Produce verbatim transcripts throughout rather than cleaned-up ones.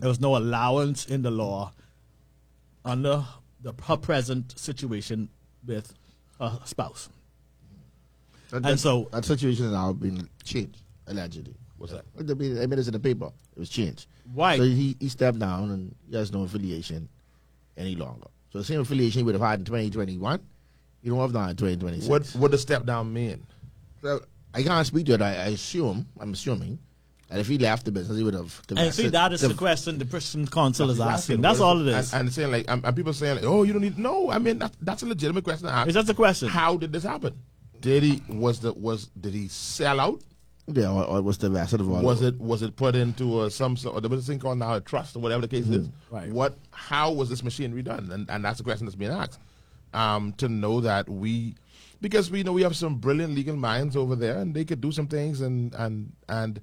There was no allowance in the law under the her present situation with her spouse. That, and that, so that situation has now been changed, allegedly. What's that? I mean, I mean, it's in the paper. It was changed. Right. So he, he stepped down and he has no affiliation any longer. So the same affiliation he would have had in twenty twenty-one, you don't have now in twenty twenty-six. What what does step down mean? So I can't speak to it. I, I assume, I'm assuming, that if he left the business, he would have. And see, that is the, the question the Christian Council is He's asking. That's all it is. And, and saying like, and, and people saying, like, oh, you don't need. No, I mean that, that's a legitimate question to ask. Is that the question? How did this happen? Did he was the was did he sell out? Yeah, or, or was the rest of the Was it was it put into a, some sort? There was a thing called now a trust or whatever the case is. Right. What? How was this machinery done? And and that's the question that's being asked. Um, to know that we, because we know we have some brilliant legal minds over there, and they could do some things, and and and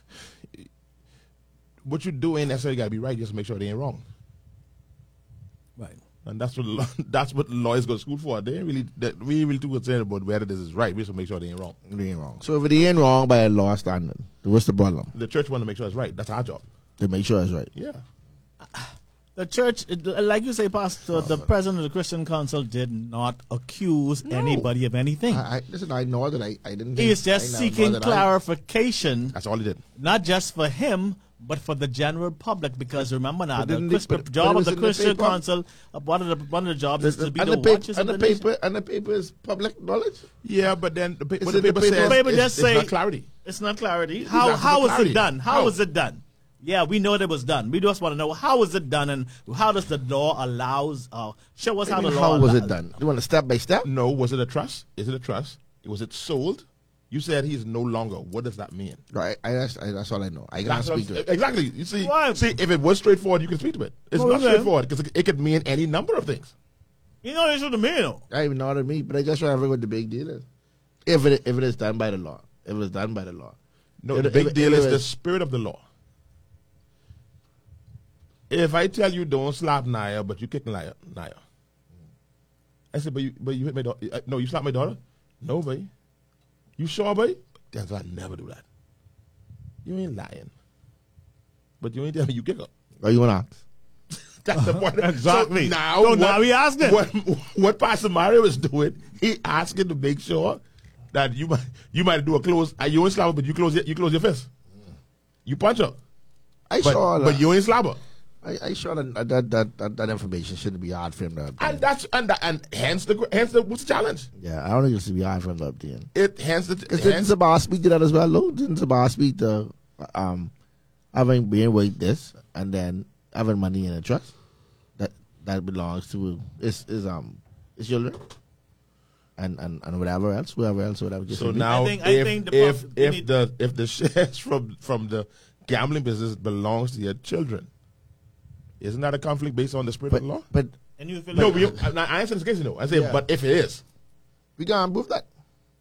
what you do ain't necessarily got to be right. Just make sure they ain't wrong. Right. And that's what law- that's what lawyers go to school for. They ain't really that we ain't really too concerned about whether this is right. We just make sure they ain't wrong. They ain't wrong. So if it ain't wrong by a law standard, then what's the problem? The church want to make sure it's right. That's our job. They make sure it's right. Yeah. The church, it- like you say, Pastor, the president of the Christian Council did not accuse anybody of anything. I, I, listen, I know that I, I didn't. Think, He's just I know seeking that clarification, That's all he did. not just for him, but for the general public. Because remember now, But the, didn't Christ- they- the but- job but of the it was in the Christian paper? Council, uh, one of the one of the jobs I, is to be and, the, the paper, watchers and of the the nation. paper and the paper is public knowledge. Yeah, but then the, pa- Is what it the the paper paper? says Paper is, just is say- not clarity. It's not clarity. How asking how for was clarity. it done? How How? was it done? Yeah, we know that it was done. We just want to know how was it done and how does the law allows uh, show us how I the mean, law how was it allows- done? You want to step by step? No, was it a trust? Is it a trust? Was it sold? You said he's no longer. What does that mean? Right. I, that's, I, that's all I know. I can't That's what speak I'm- to it. Exactly. You see, Why? see, if it was straightforward, you can speak to it. It's Oh, not okay. straightforward because it, it could mean any number of things. You know, it's what the mean. though. I even know what I mean, but I just trying to figure what the big deal is. If it if it is done by the law, if it is done by the law. No, If the it- big if it- deal if is it the is- spirit of the law. If I tell you don't slap Naya, but you kick Naya, Naya. I said, but you, but you hit my daughter. No, you slapped my daughter? No, boy. You sure, boy? That's why I never do that. You ain't lying. But you ain't tell me you kick her. Or you want to ask? That's the point. Exactly. So now, So what, now we asking. What, what Pastor Mario is doing, he asking to make sure that you might you might do a close. uh, You ain't slap her, but you close your, you close your fist. You punch her, I but, sure. but you ain't slap her. I, I sure that that, that that that information shouldn't be hard for him to obtain. And that's and that, and hence the hence the what's the challenge? Yeah, I don't think it should be hard for him to obtain. It hence the Is didn't hence, Sabah speak to that as well? No, didn't Sabah speak to um having been with this and then having money in a trust that that belongs to is is um his children and, and and whatever else, whoever else, whatever. case so may be. now I think- I if think the if prof- if need- the if the shares from from the gambling business belongs to your children, isn't that a conflict based on the spirit but of the law? but And you feel No, like, we, I, I answer this case, you know. I say, Yeah. but if it is, we can't prove that.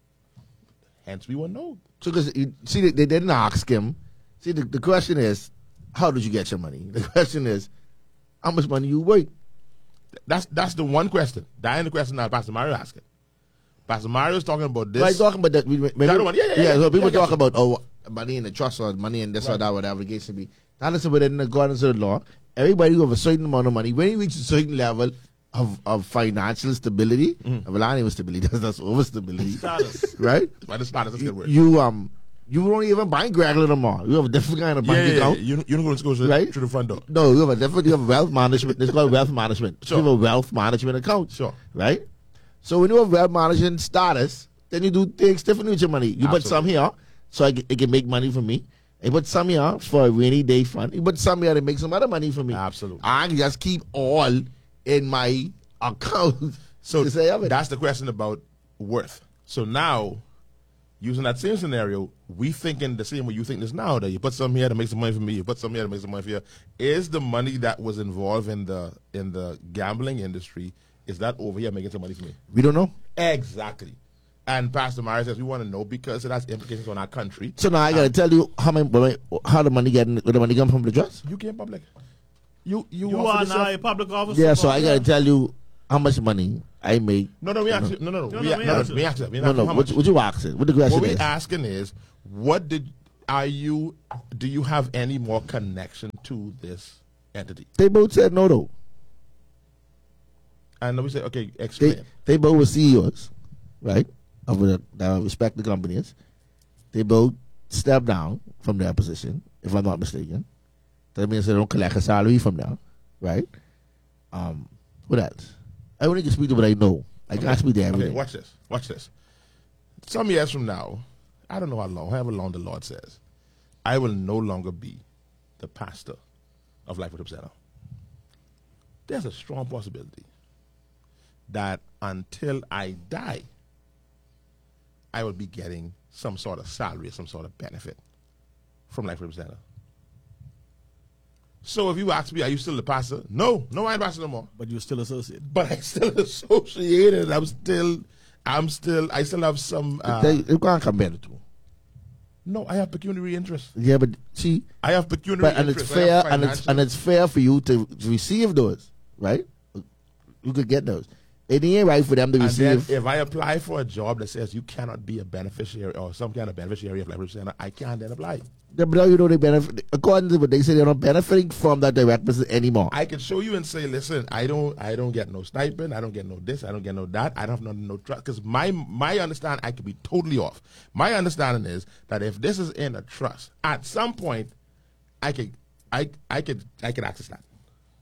hence we won't know. So because you see, they, they didn't ask him. See, the, the question is, how did you get your money? The question is, how much money you work? That's that's the one question. That ain't the question that Pastor Mario asking. Pastor Mario is talking about this. Right, talking about that. We, we, That one, yeah, yeah, yeah. So people Yeah, I talk got about oh, money in the trust or money in this or Right. that, whatever the case may be. That is within accordance to the law. Everybody who have a certain amount of money, when you reach a certain level of, of financial stability, Mm-hmm. well, not even stability, that's, that's overstability, Status. right? Why the status is a good word. You um, you don't even bank regular no more. You have a different kind of yeah, bank yeah, yeah. account. You, you don't go to school Right? through the front door. No, you have a different. You have wealth management. It's called wealth management. Sure. You have a wealth management account. Sure. Right. So when you have wealth management status, then you do things differently with your money. You put some here, so I, it can make money for me. You put some here for a rainy day fund. You put some here to make some other money for me. Absolutely. I can just keep all in my account. So to say of it. that's the question about worth. So now, using that same scenario, we thinking the same way you think this now, that you put some here to make some money for me, you put some here to make some money for you. Is the money that was involved in the in the gambling industry, is that over here making some money for me? we don't know. Exactly. And Pastor Mario says we want to know because it has implications on our country. So now I gotta tell you how my how the money getting where the money come from the trust. You came public. You you, you offered are yourself- now a public officer. Yeah, so for- I gotta tell you how much money I make. No, no, we actually no, no, no, No, we, no, a- we no, asked no, it. we asked it. We No, asked no. how What, much. what you asking? What the question What we is? asking is, what did are you? Do you have any more connection to this entity. They both said no, though. And we say, okay, explain. They, they both were C E Os, right, of the, the respective companies. They both stepped down from their position, if I'm not mistaken. That means they don't collect a salary from them, right? Um, what else? I only can speak to what I know. I Okay. can't speak to everything. Okay, watch this. Watch this. Some years from now, I don't know how long, however long the Lord says, I will no longer be the pastor of Life Worship Center. There's a strong possibility that until I die, I will be getting some sort of salary, some sort of benefit from Life Worship Center. So if you ask me, are you still the pastor? No, no, I ain't pastor no more. But you're still associated. But I still associated. I'm still, I'm still, I still have some. Uh, they, they can't compare the two. no, I have pecuniary interest. Yeah, but see, I have pecuniary but, and interest. it's I have fair, and it's financial- and it's fair for you to receive those, right? You could get those. It ain't right for them to And then receive. if I apply for a job that says you cannot be a beneficiary or some kind of beneficiary of Life Worship Center, I can't then apply. Yeah, but now you know they benefit. According to what they say, they're not benefiting from that direct business anymore. I can show you and say, listen, I don't, I don't get no stipend, I don't get no this, I don't get no that, I don't have no, no trust. Because my my understanding, I could be totally off. My understanding is that if this is in a trust, at some point, I could, I, I could, I could access that.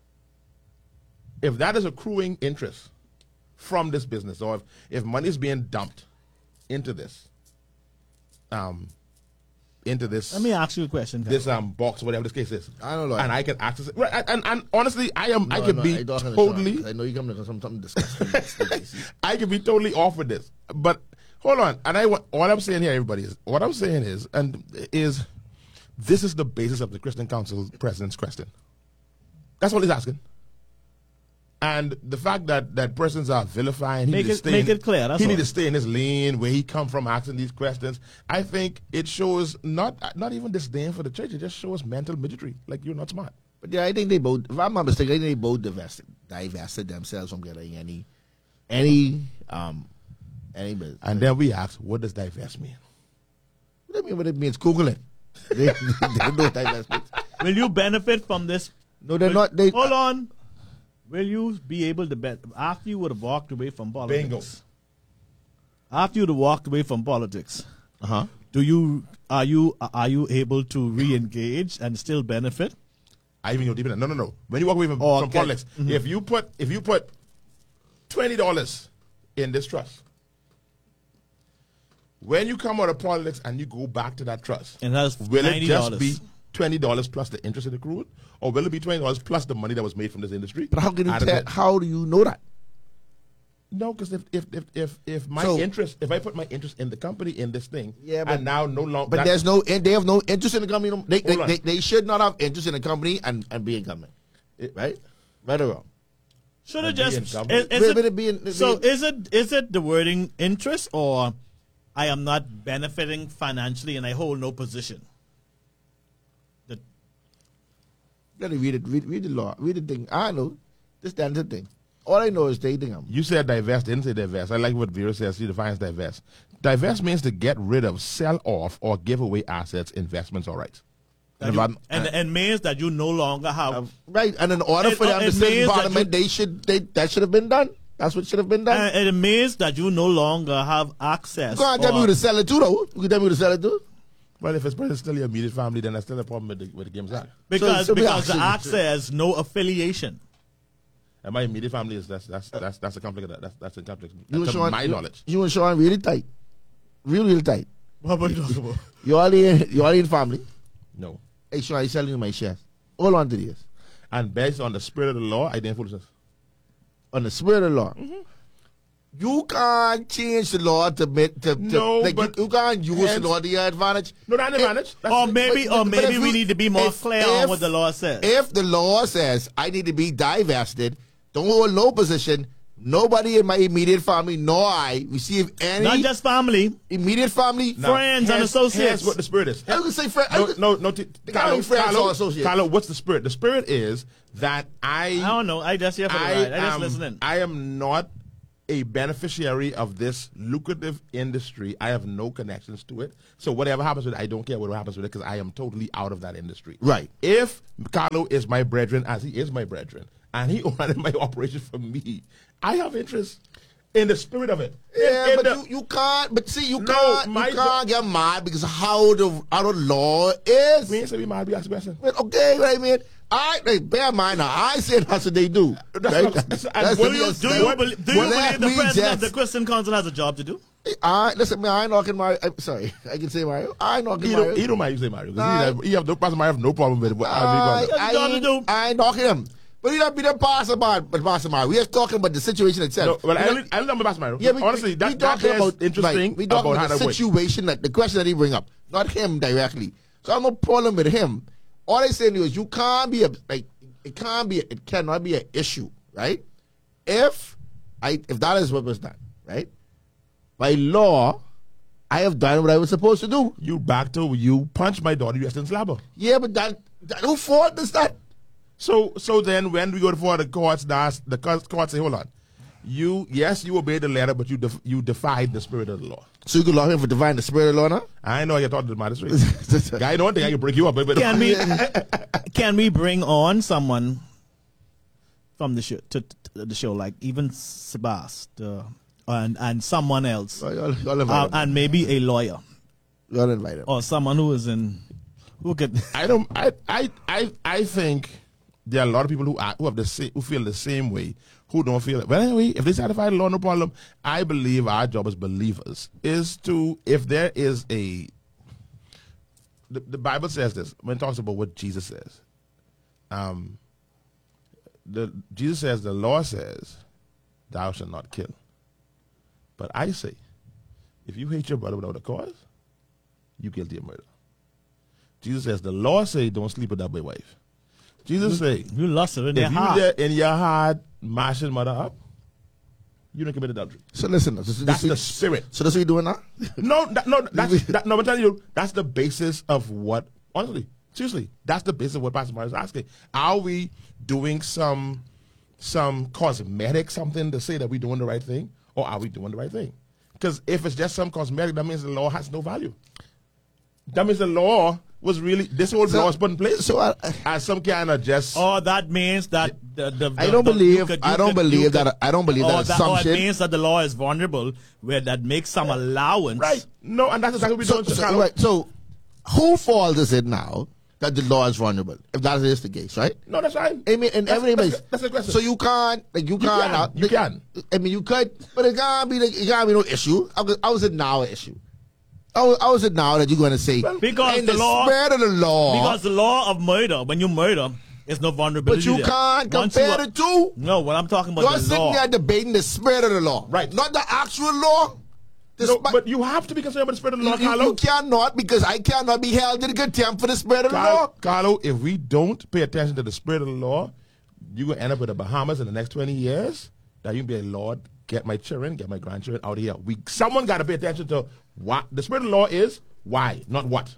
If that is accruing interest from this business, or if, if money is being dumped into this, um, into this. Let me ask you a question. Kyle. This um box, whatever this case is. I don't know. And I can access it. Right, and, and honestly, I am. I No, can no, be I don't understand. totally. I know you coming to some something disgusting. I can be totally off with this. But hold on. And I want what I'm saying here, everybody is what I'm saying is and is this is the basis of the Christian Council president's question. That's what he's asking. And the fact that, that persons are vilifying, he Make need to it- stay make in, it clear, that's he all. need to stay in his lane where he come from asking these questions. I think it shows not not even disdain for the church. It just shows mental midgetry. Like you're not smart. But yeah, I think they both. If I'm not mistaken, I think they both divested, divested themselves from getting any, any, um, any business. And then we ask, what does divest mean? What do you mean? What it means? Google it. They, they know divestment. Will you benefit from this? No, they're Will- not. They Hold on. Will you be able to bet after you would have walked away from politics? Bingo. After you'd have walked away from politics, Uh huh. do you are you are you able to re-engage and still benefit? I even go deeper than that. No, no, no. When you walk away from, Oh, from okay. politics, if you put if you put twenty dollars in this trust, when you come out of politics and you go back to that trust, And that's will it ninety just dollars. be twenty dollars plus the interest it accrued, or will it be twenty dollars plus the money that was made from this industry? But how can you Out of tell? it? How do you know that? No, because if, if if if if my So- interest, if I put my interest in the company in this thing, Yeah, but- and now no longer, But there's no. They have no interest in the company. no- They, they, Hold on. they, they should not have interest in the company and and be in company. Right? Right or wrong? Should it And be in just government. is, is Will- will it, it be in- so? be- Is it is it the wording interest or I am not benefiting financially and I hold no position? The, You gotta read it. Read, read the law. Read the thing. I know. This that's the thing. All I know is they think I'm. You said divest, didn't say divest. I like what Vera says. She defines divest. Divest means to get rid of, sell off, or give away assets, investments, or rights. that And you- if I'm- and and means that you no longer have. Right, and in order It- for them it to sit in means that parliament, you- they should. They that should have been done. That's what should have been done. And it means that you no longer have access. you can't tell me or- who to sell it to, though. You can tell me who to sell it to. Well, if it's but it's still your immediate family, then that's still a problem with the, with the Games Act. because so we because the actually- act says no affiliation. And my immediate family is that's that's that's that's a conflict. That's that's a conflict. You To and Sean, my you, knowledge. you and Sean really tight, real, real tight. What are you talking about? You all in, you all in family. No. Hey, Sean, I selling you my shares. Hold on to this. And based on the spirit of the law, I didn't foolishness. On the spirit of the law. Mm-hmm. You can't change the law to make to, to No, like, but you, you can't use hence- the law to your advantage. No, that's an If- advantage. That's Or the- maybe, but- or but maybe if we you- need to be more if- clear if- on what the law says. If the law says I need to be divested, don't hold no position. Nobody in my immediate family, nor I, receive any Not just family, immediate family. Now, friends and here's- associates. Here's what the spirit is. I could say friend. No, no, no. T- They Carlo, can't be friends Carlo, or associates. Carlo, what's the spirit? The spirit is that I. I don't know. I just here for the I ride. I just am, listening. I am not a beneficiary of this lucrative industry. I have no connections to it. So whatever happens with it, I don't care what happens with it because I am totally out of that industry. Right. If Carlo is my brethren, as he is my brethren, and he ordered my operation for me, I have interest in the spirit of it. Yeah, In- in but the- you, you can't. But see, you No, can't. my You can't get mad because how the how the law is. we ain't say we might be asking question. But okay, right, man. I right, bear in mind now. I said that's what they do. That's right? what- that's- and That's what the do you- best Do thing. you, What- believe, do you what believe the we president of just- the Christian Council has a job to do? I listen, man. I ain't knocking Mario. I'm sorry, I can say Mario. I ain't knocking He Mario. don't, he don't mind you say Mario. Nah. Because he, have- he have no problem. I have no problem with it. But I, I think I, job to ain't, do. I ain't knocking him. But he don't be the pass about, but pass Mario. We are talking about the situation no, itself. well, We I don't- don't, I don't know about Mario. Yeah, we, honestly, we, that, we that talking is about interesting Right, we talking about, about how the that works. situation that the question that he bring up, not him directly. So I have no problem with him. All I saying is you can't be a like it can't be a, it cannot be an issue, right? If I if that is what was done, right? By law, I have done what I was supposed to do. You back to you punch my daughter, you just slap her. Yeah, but that, that who fault is that? So so then when we go before the courts, that's, the courts courts say, hold on. You yes, you obeyed the letter, but you def, you defied the spirit of the law. So you could law him for divine the spirit of the law now? I know you thought the magistrate. Guy don't think I can break you up, but Can we can we bring on someone from the show to, to the show, like even Sebas uh, and and someone else, Oh, y'all, y'all invite uh, him. and maybe a lawyer Y'all invite him. or someone who is in who could. I don't. I, I I I think there are a lot of people who are, who have the same, who feel the same way, who don't feel it. Well, anyway, if they satisfy the law, no problem. I believe our job as believers is to, if there is a, the, the Bible says this when it talks about what Jesus says. Um. The Jesus says the law says, "Thou shalt not kill." But I say, if you hate your brother without a cause, you guilty of murder. Jesus says the law say don't sleep with that boy wife. Jesus say You lost it in if their you heart. there in your heart mashing mother up, you don't commit adultery. So listen, this, this, That's this, the spirit. So that's what you doing now? No, that, no, that's that, no. I'm telling you, that's the basis of what. Honestly, seriously, that's the basis of what Pastor Mario is asking. Are we doing some some cosmetic something to say that we're doing the right thing, or are we doing the right thing? Because if it's just some cosmetic, that means the law has no value. That means the law was really this whole So- law was put in place So I, as some kind of just. Or that means that the, the, I the- don't the- believe- you could- I you don't could- believe you that- could- I don't believe that or Or assumption. it means that the law is vulnerable, where that makes some allowance. Right. No, and that's exactly what we so, don't. so, right, so who fault is it now that the law is vulnerable? If that is the case, right? No, that's right. I mean, and That's- everybody. that's- that's the question. So you can't, like, you can't. can, now- you can. I mean, you could, but it can't be. Like, it can't be no issue. How was- how is it now an issue? How, how is it now that you're going to say Because in the the, law- spirit of the law? Because the law of murder, when you murder, there's no vulnerability. but you there. can't Once you compare are- the two. No, what I'm talking about You're the sitting law. there debating the spirit of the law, Right. Not the actual law. The No, spi- but you have to be concerned about the spirit of the law, you, you, Carlo. you cannot, because I cannot be held in contempt for the spirit of the law. Carlo, Carlo, if we don't pay attention to the spirit of the law, you're going to end up with the Bahamas in the next twenty years. That you can be a Lord, get my children, get my grandchildren out of here. We, someone got to pay attention to what the spirit of the law is, why, not what.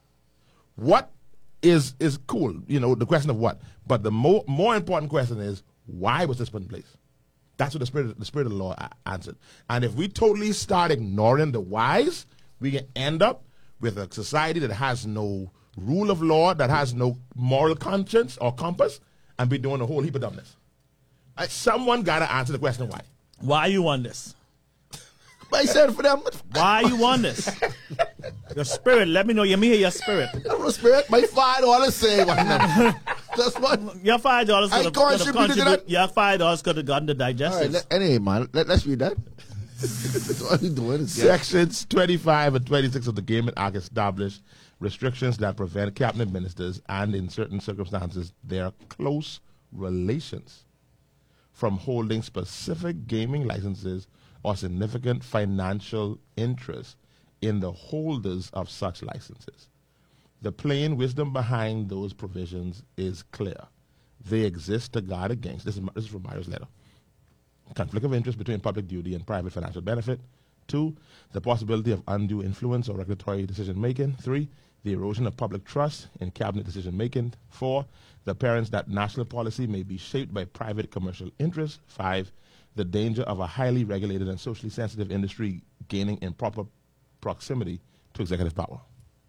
What is is cool, you know, the question of what. But the more, more important question is, why was this put in place? That's what the spirit, the spirit of the law a- answered. And if we totally start ignoring the whys, we can end up with a society that has no rule of law, that has no moral conscience or compass, and be doing a whole heap of dumbness. Uh, Someone got to answer the question why. Why you want this? But I said for them, Why you want this? Your spirit. Let me know. Let me hear your spirit. the spirit, my five dollars say one of them. That's what. Your five dollars I could have contributed to contributed. that. Your five dollars could have gotten the All digestives. right, let, anyway, man, let, let's read that. That's all you doing is Sections twenty-five and twenty-six of the Gaming Act establish restrictions that prevent cabinet ministers and, in certain circumstances, their close relations from holding specific gaming licenses or significant financial interest in the holders of such licenses. The plain wisdom behind those provisions is clear. They exist to guard against, this is, this is from Mario's letter, conflict of interest between public duty and private financial benefit. Two, the possibility of undue influence or regulatory decision-making. Three, the erosion of public trust in cabinet decision-making. Four, the appearance that national policy may be shaped by private commercial interests. Five, the danger of a highly regulated and socially sensitive industry gaining improper proximity to executive power.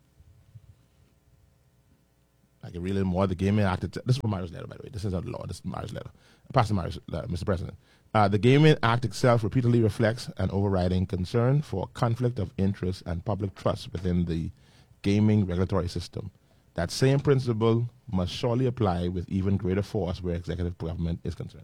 Like, really more the Gaming Act. This is from Mario's letter, by the way. This is not law. This is Mario's letter. Pastor Mario's letter, Mister President. Uh, the Gaming Act itself repeatedly reflects an overriding concern for conflict of interest and public trust within the gaming regulatory system. That same principle must surely apply with even greater force where executive government is concerned.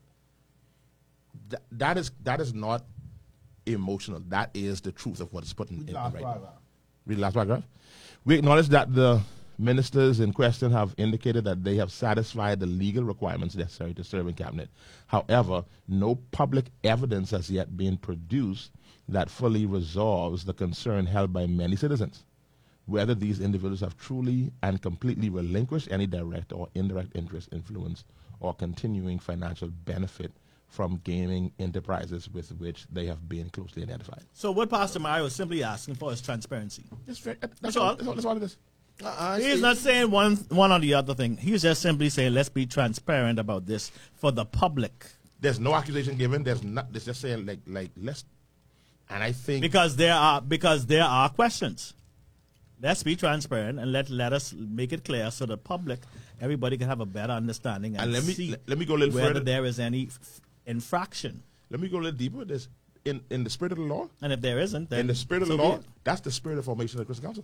Th- that is that is not emotional. That is the truth of what is put in, in Last right paragraph. Read the last paragraph. We acknowledge that the ministers in question have indicated that they have satisfied the legal requirements necessary to serve in cabinet. However, no public evidence has yet been produced that fully resolves the concern held by many citizens, whether these individuals have truly and completely relinquished any direct or indirect interest, influence, or continuing financial benefit from gaming enterprises with which they have been closely identified. So what Pastor Mario is simply asking for is transparency. That's, fair. that's, That's all, all. That's all. That's all it is. Uh, He's not saying one one or the other thing. He's just simply saying, let's be transparent about this for the public. There's no accusation given. There's not. It's just saying like like let's. And I think Because there are because there are questions. Let's be transparent and let let us make it clear so the public, everybody can have a better understanding and, And let me- see let- let me go a little whether further. there is any f- infraction. let me go a little deeper. This in in the spirit of the law. And if there isn't, then In the spirit of so the be law, it. that's the spirit of formation of the Christian Council.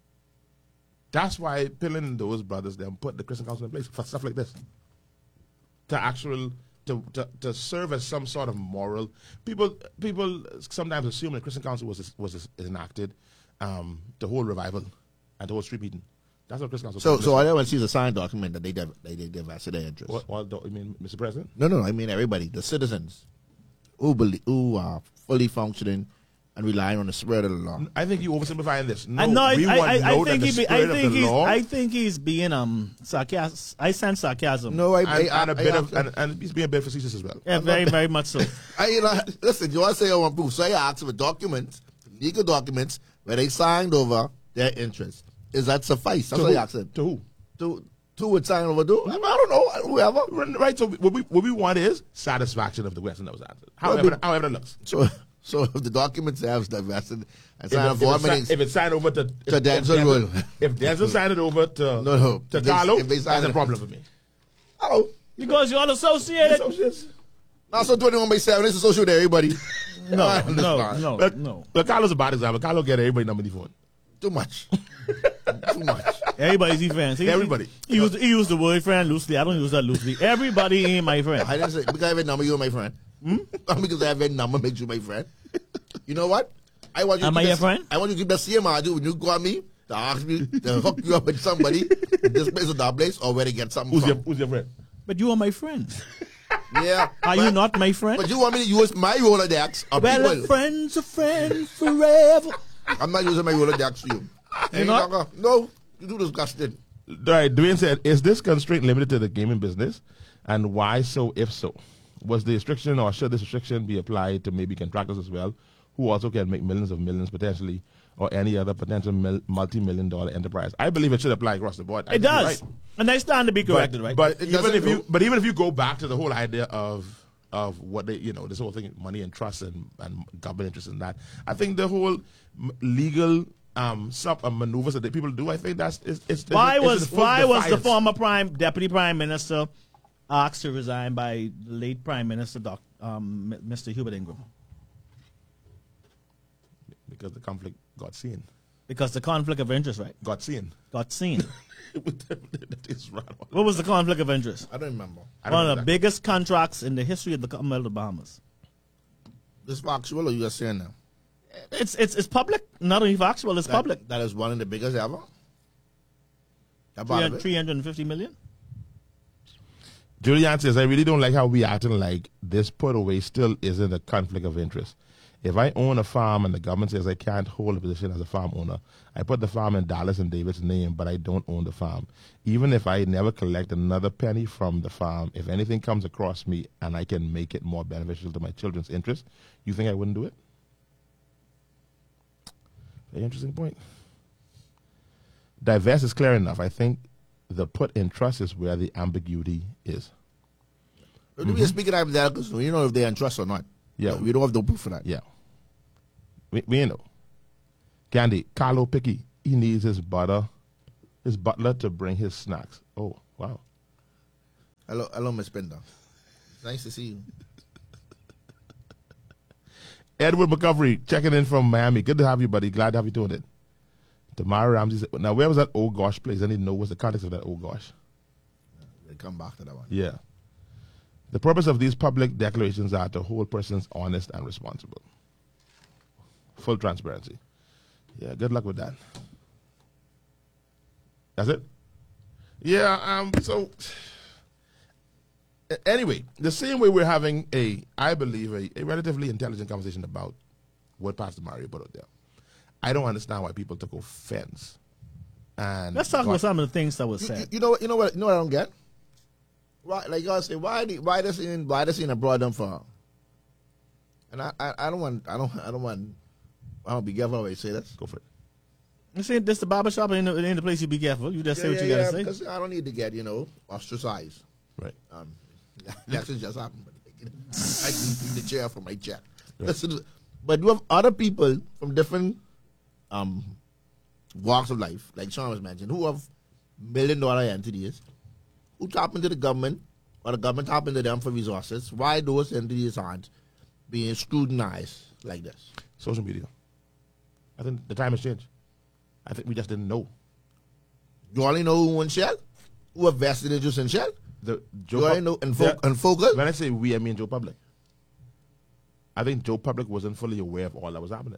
That's why Pillin and those brothers them put the Christian Council in place for stuff like this. To actual to, to, to serve as some sort of moral. People people sometimes assume that Christian Council was was enacted um, to hold revival and to hold street meeting. That's what Christian Council. So, was. so all I want to see is a signed document that they div- they, they divested their interest. What, what do you mean, Mister President? No, no, I mean everybody, the citizens who believe, who are fully functioning and relying on the spirit of the law. I think you oversimplifying this. No, I know. I, we I, want I, to I know that think the he. Be, spirit I think of the he's. law I think he's being um sarcastic. I sense sarcasm. No, I, and, I, and a I, bit I, of and, and he's being a bit facetious as well. Yeah, very, very much so. I, you know, listen, you want to say I want proof, so I asked for documents, legal documents, where they signed over their interest. Is that suffice? That's To what I who? asked him. To who? To, to would sign over to? I don't know, whoever. Right. So what we what we want is satisfaction of the question that was answered. However, but- however it looks. So, so if the documents have divested and If, signed it, off if, it's, voting, si- if it's signed over to To if, Denzel if, Will. if Denzel signed it over to No, no. to If they- Carlo, if they sign that's a it- problem for me. oh, Because you're all associated. Associates. now so twenty-one by seven is associated with everybody. I No, understand. no, no, But, no. but Carlo's a bad example. Carlo get everybody number on the phone. Too much. Too much. Everybody's his friend. See, Everybody. He, he, used, he used the word friend loosely. I don't use that loosely. Everybody ain't my friend. I didn't say because I have a number, you're my friend. Hmm? Because I have a number makes you my friend. You know what? I want you Am to I keep your the- friend? I want you to keep the same attitude when you call me to ask me to hook you up with somebody in this place or that place or where to get something Who's from. your Who's your friend? But you are my friend. Yeah. Are but, you not my friend? But you want me to use my Rolodex of Well, a people. friend's a friend forever. I'm not using my Rolodex for you. Ain't not? gonna- No, you do disgusting. All right, Dwayne said, is this constraint limited to the gaming business? And why so, if so? Was the restriction or should this restriction be applied to maybe contractors as well, who also can make millions of millions potentially, or any other potential mil- multi-million dollar enterprise? I believe it should apply across the board. I It think you're does. right. And they stand to be corrected, but, right? But It even doesn't if you, go- but even if you go back to the whole idea of of what they, you know, this whole thing, money and trust and, and government interest in that, I think the whole m- legal um sub uh, maneuvers that the people do, I think that's it's, it's why it's was in full why was the defiance. former prime deputy prime minister asked to resign by the late prime minister, Doc, um, M- Mister Hubert Ingram? Because the conflict got seen, Because the conflict of interest, right, got seen. got seen. That is right. What was the conflict of interest? I don't remember. I don't One know of the that. biggest contracts in the history of the Commonwealth of the Bahamas. This factual or you just saying now? It's it's it's public. Not only factual, it's That- public. That is one of the biggest ever. That part of it. three hundred fifty million. Julian says, I really don't like how we acting like this put away still isn't a conflict of interest. If I own a farm and the government says I can't hold a position as a farm owner, I put the farm in Dallas and David's name, but I don't own the farm. Even if I never collect another penny from the farm, if anything comes across me and I can make it more beneficial to my children's interest, you think I wouldn't do it? Very interesting point. Divest is clear enough. I think the put in trust is where the ambiguity is. We are speaking hypotheticals, so you know if they're in trust or not. Yeah. we don't have no proof for that. Yeah. We, we ain't know. Candy, Carlo Picky, he needs his butter, his butler to bring his snacks. Oh, wow. Hello, hello, Miss Pender. It's nice to see you. Edward McCovery checking in from Miami. Good to have you, buddy. Glad to have you doing it. Tamara Ramsey said, now, where was that old gosh place? I need to know what's the context of that old gosh. We'll come back to that one. Yeah. The purpose of these public declarations are to hold persons honest and responsible. Full transparency. Yeah, good luck with that. That's it? Yeah, um, so anyway, the same way we're having a, I believe, a, a relatively intelligent conversation about what Pastor Mario put out there. I don't understand why people took offense. And Let's talk got, about some of the things that was You, said. you, you know what? You know what? You know what I don't get. Why, like y'all say, why? The, why this in? Why this in a brought them for? And I, I, I don't want. I don't. I don't want. I don't be careful how I say this. Go for it. You see, this the barber shop ain't the, ain't the place you be careful. You just say Yeah, what you yeah, gotta yeah, say. because I don't need to get you know ostracized. Right. Um, that's just happened. But like, you know, I can the chair for my check. Right. Listen, but you have other people from different um walks of life, like Sean was mentioned, who have million dollar entities, who tap into the government, or the government tap into them for resources. Why those entities aren't being scrutinized like this? Social media. I think the time has changed. I think we just didn't know. You only know who in Shell? Who have vested interest in Shell? The Joe You only Pub- know in, Yeah. fo- in Focal? When I say we, I mean Joe Public. I think Joe Public wasn't fully aware of all that was happening.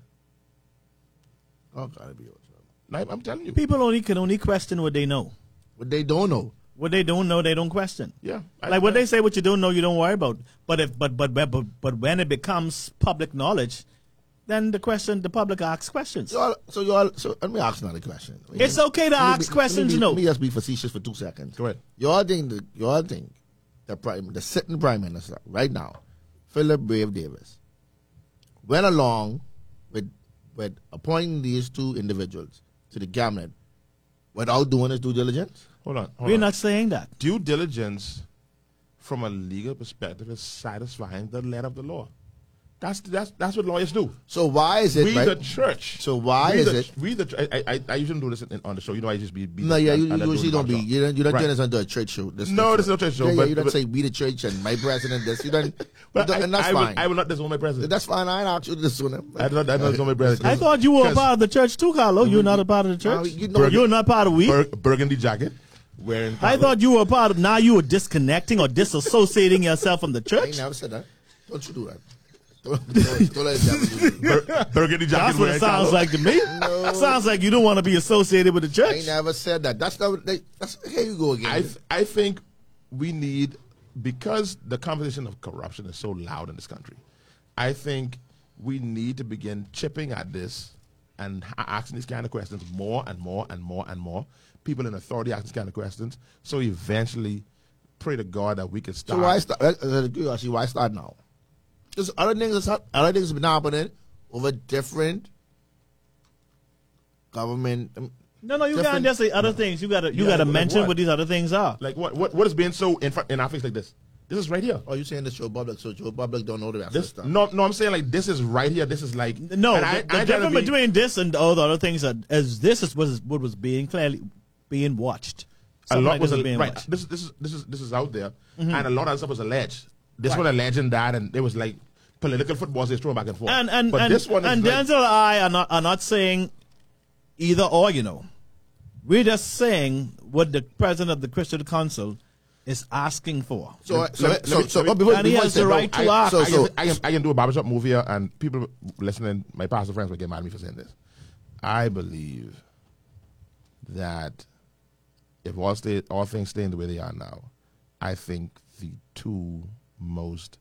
Oh, gotta be awesome. No, I'm telling you. People only can only question what they know. But they don't know. What they don't know, they don't question. Yeah. I- Like what I- they say, what you don't know, you don't worry about. But if but but but but, but when it becomes public knowledge, then the question the public asks questions. So, all, so you all, so let me ask another question. It's okay to Let me ask be- questions, let me, you know. Let me just be facetious for two seconds. Go ahead. You all think the you all think the prime the sitting prime minister right now, Philip Brave Davis, went along with with appointing these two individuals to the cabinet without doing his due diligence? Hold on. Hold We're on. not saying that. Due diligence from a legal perspective is satisfying the letter of the law. That's that's that's what lawyers do. So why is it We right? the church. So why we is the, it- We the ch- I, I I usually don't do this in, on the show. You know, I just be. be No, yeah, you, and I you usually do don't the be. show. You don't. You don't Right. turn this into a church show. This, No, this this is no church show, Yeah, but- yeah, you don't but- say be the church and my president. This you don't. But you don't- I, and that's I fine. Will, I will not disown my president. That's fine. I ain't asked you to this one. I don't. I don't disown my president. I thought you were a 'Cause part of the church too, Carlo. You're not a part of the No, church. you know- You're not part of we. Bur- burgundy jacket wearing. I thought you were a part of. Now you were disconnecting or disassociating yourself from the I ain't church. never said that. Don't you do that. Don't, don't, don't let it happen to you. Bur- burgundy jacket. That's what it wearing sounds collar. like to me. No. Sounds like you don't want to be associated with the I church. ain't never said that. That's not. They, that's here you go again. I th- I think we need, because the conversation of corruption is so loud in this country, I think we need to begin chipping at this and ha- asking these kind of questions more and more and more and more. People in authority asking these kind of questions. So eventually, pray to God that we can start. so why start? Uh, uh, curiosity, why start now? Because other things, is hap- other things have been happening over different government. um, No, no, you different- can't just say other things. You gotta, you Yeah, gotta like mention what? what these other things are. Like what? What? What is being so in front in our face like this? This is right here. Oh, you saying this Joe Public? So Joe Public don't know the rest of This the stuff. no no. I'm saying like this is right here. This is like No, and the, I- the I ain't trying to difference be- between this and all the other things are, is this is was what was being clearly being watched. a Something lot like was this a, is being right. watched. This this is this is this is out there, Mm-hmm. and a lot of stuff was alleged. This Right. one alleged and that, and it was like political footballs they throw back and forth. And and but and, this one is and like, Denzel and I are not are not saying either or. You know, we're just saying what the president of the Christian Council is asking for. So, Let- so, let me- so, let me- so, let me- oh, before, and he before has you say, the no, right to I- ask. So, I, so, can, I, can, I can do a barbershop movie here, and people listening, my pastor friends will get mad at me for saying this. I believe that if all stay, all things stay the way they are now, I think the two most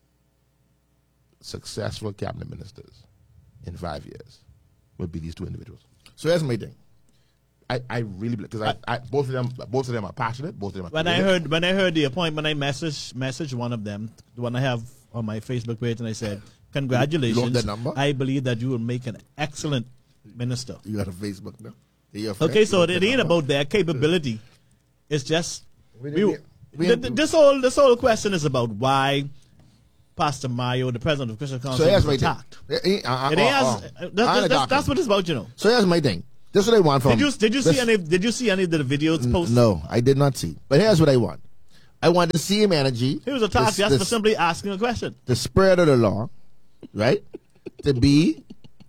successful cabinet ministers in five years would be these two individuals. so here's my thing. I, I really because I, I both of them both of them are passionate. Both of them are When I creative. heard when I heard the appointment, I messaged messaged one of them, the one I have on my Facebook page, and I said, "Congratulations! You love that number? I believe that you will make an excellent minister." You got a Facebook now. You're your friend. Okay, so You it love that ain't number. about their capability. It's just We- we, we- we- th- th- this whole this whole question is about why Pastor Mayo, the president of Christian Council, So here's was my attacked. thing. Eh, eh, uh, uh, And he uh, has, uh, uh, I that- ain't that's, attacking. that's what it's about, you know. So here's my thing. This is what I want from. Did you did you this- see any did you see any of the videos posted? No, I did not see. But here's what I want. I want the same energy. He was attacked the, just the, for simply asking a question. the spirit of the law, right? To be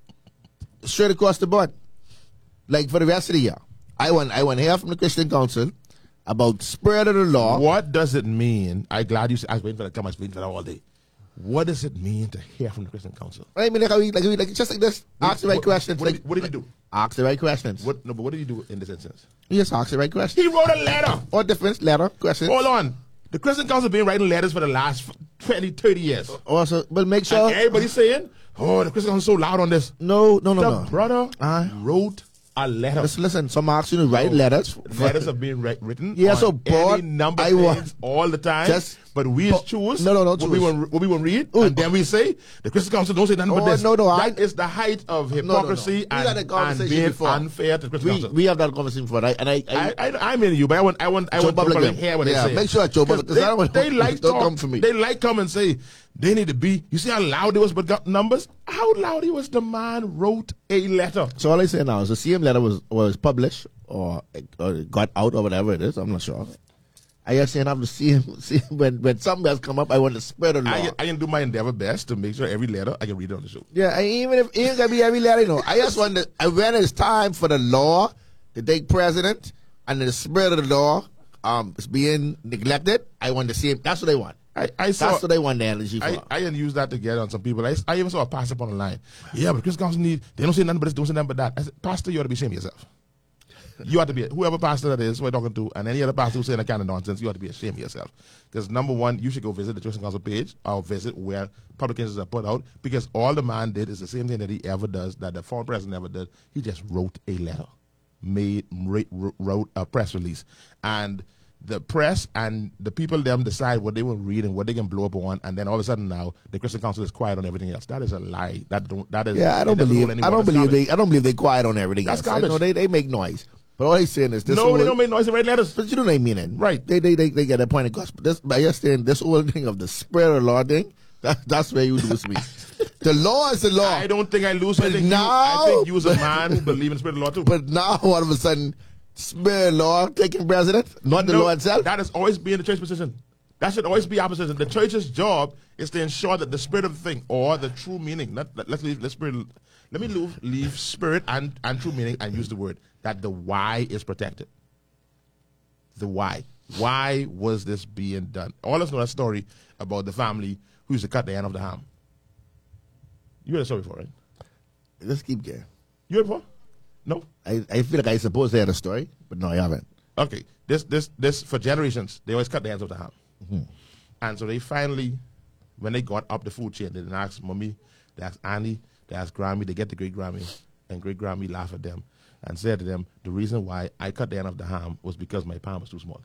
straight across the board. Like for the rest of the year. I want I want to hear from the Christian Council about spirit of the law. What does it mean? I'm glad you said, I was waiting for that come. I was waiting for that all day. What does it mean to hear from the Christian Council? I mean, like, how we, like, we, like just like this. Ask the right What- questions. What, like, did, what did he do? ask the right questions. What, no, but what did he do in this instance? You just ask the right questions. He wrote a letter. Or different letter questions. Hold on. The Christian Council been writing letters for the last twenty, thirty years. Also, but make sure. And everybody's saying, oh, the Christian Council is so loud on this. No, no, no, The no. brother Uh, wrote a letter. Just listen. Some ask you to write letters. for- Letters are being ri- written Yeah, on so, any but number I of want- things all the time. Just- but we but- choose no, no, no, what we, choose. want, what we want to read, Ooh, and then we say the Christian Council don't say nothing but Oh, this. no, no, I- that is the height of no, no. hypocrisy We had and, that and conversation being before. unfair to the Christian we, Council. we have that conversation before, right? And I, I, I, I, I'm in you, but I want, I want, I Joe want people Public to hear what yeah, they say. make sure Joe Public- 'cause they, I don't want- they like don't talk, come for me. They like come and say they need to be. You see how loud it was, but got numbers. How loud it was? The man wrote a letter. so all I say now is the C M letter was, was published or, or got out or whatever it is. I'm not sure. I just saying I'm the C M. See, when when something has come up, I want to spread the law. I, I can do my endeavor best to make sure every letter I can read it on the show. Yeah, and even if it ain't gonna be every letter, you know, I just want to. and when it's time for the law to take precedent and the spirit of the law um is being neglected, I want to see it. That's what I want. I, I saw. That's what I want the energy for. I, I didn't use that to get on some people. I, I even saw a pastor up on the line. Yeah, but the Christian Council need, they don't say nothing but this, don't say nothing but that. I said, Pastor, you ought to be ashamed of yourself. You ought to be, whoever pastor that is, who I'm talking to, and any other pastor who's saying that kind of nonsense, you ought to be ashamed of yourself. Because number one, you should go visit the Christian Council page or visit where publications are put out, because all the man did is the same thing that he ever does, that the former president ever did. He just wrote a letter, made, wrote a press release. And the press and the people them decide what they will read and what they can blow up on, and then all of a sudden now the Christian Council is quiet on everything else. That is a lie. That don't. That is. yeah, I don't it doesn't believe. hold any I don't water. It's believe garbage. they. I don't believe they quiet on everything. That's else. I know garbage. they they make noise. But all he's saying is this. No, whole, they don't make noise. They write letters. But you know what I mean, then. Right. They they they, they get a point across. But this, by just saying this whole thing of the spirit of law thing, that, that's where you lose me. The law is the law. I don't think I lose. I But think, now- you, I think you was a man who believe in the spirit of the law too. But now all of a sudden, spirit of law taking precedent, not the No, law itself. That has always been the church position. That should always be our position. The church's job is to ensure that the spirit of the thing or the true meaning. Not, let, let's leave the spirit. Let me leave, leave spirit and, and true meaning and use the word that the why is protected. The why. Why was this being done? All of us know that story about the family who used to cut the end of the ham. You heard the story before, right? Let's keep going. You heard it before? No? I, I feel like I supposed to have a story, but no, I haven't. Okay, this this this for generations they always cut the ends of the ham, Mm-hmm. and so they finally, when they got up the food chain, they didn't ask mommy, they asked Annie, they asked Grammy, they get to great Grammy, and great Grammy laughed at them and said to them, the reason why I cut the end of the ham was because my palm was too small.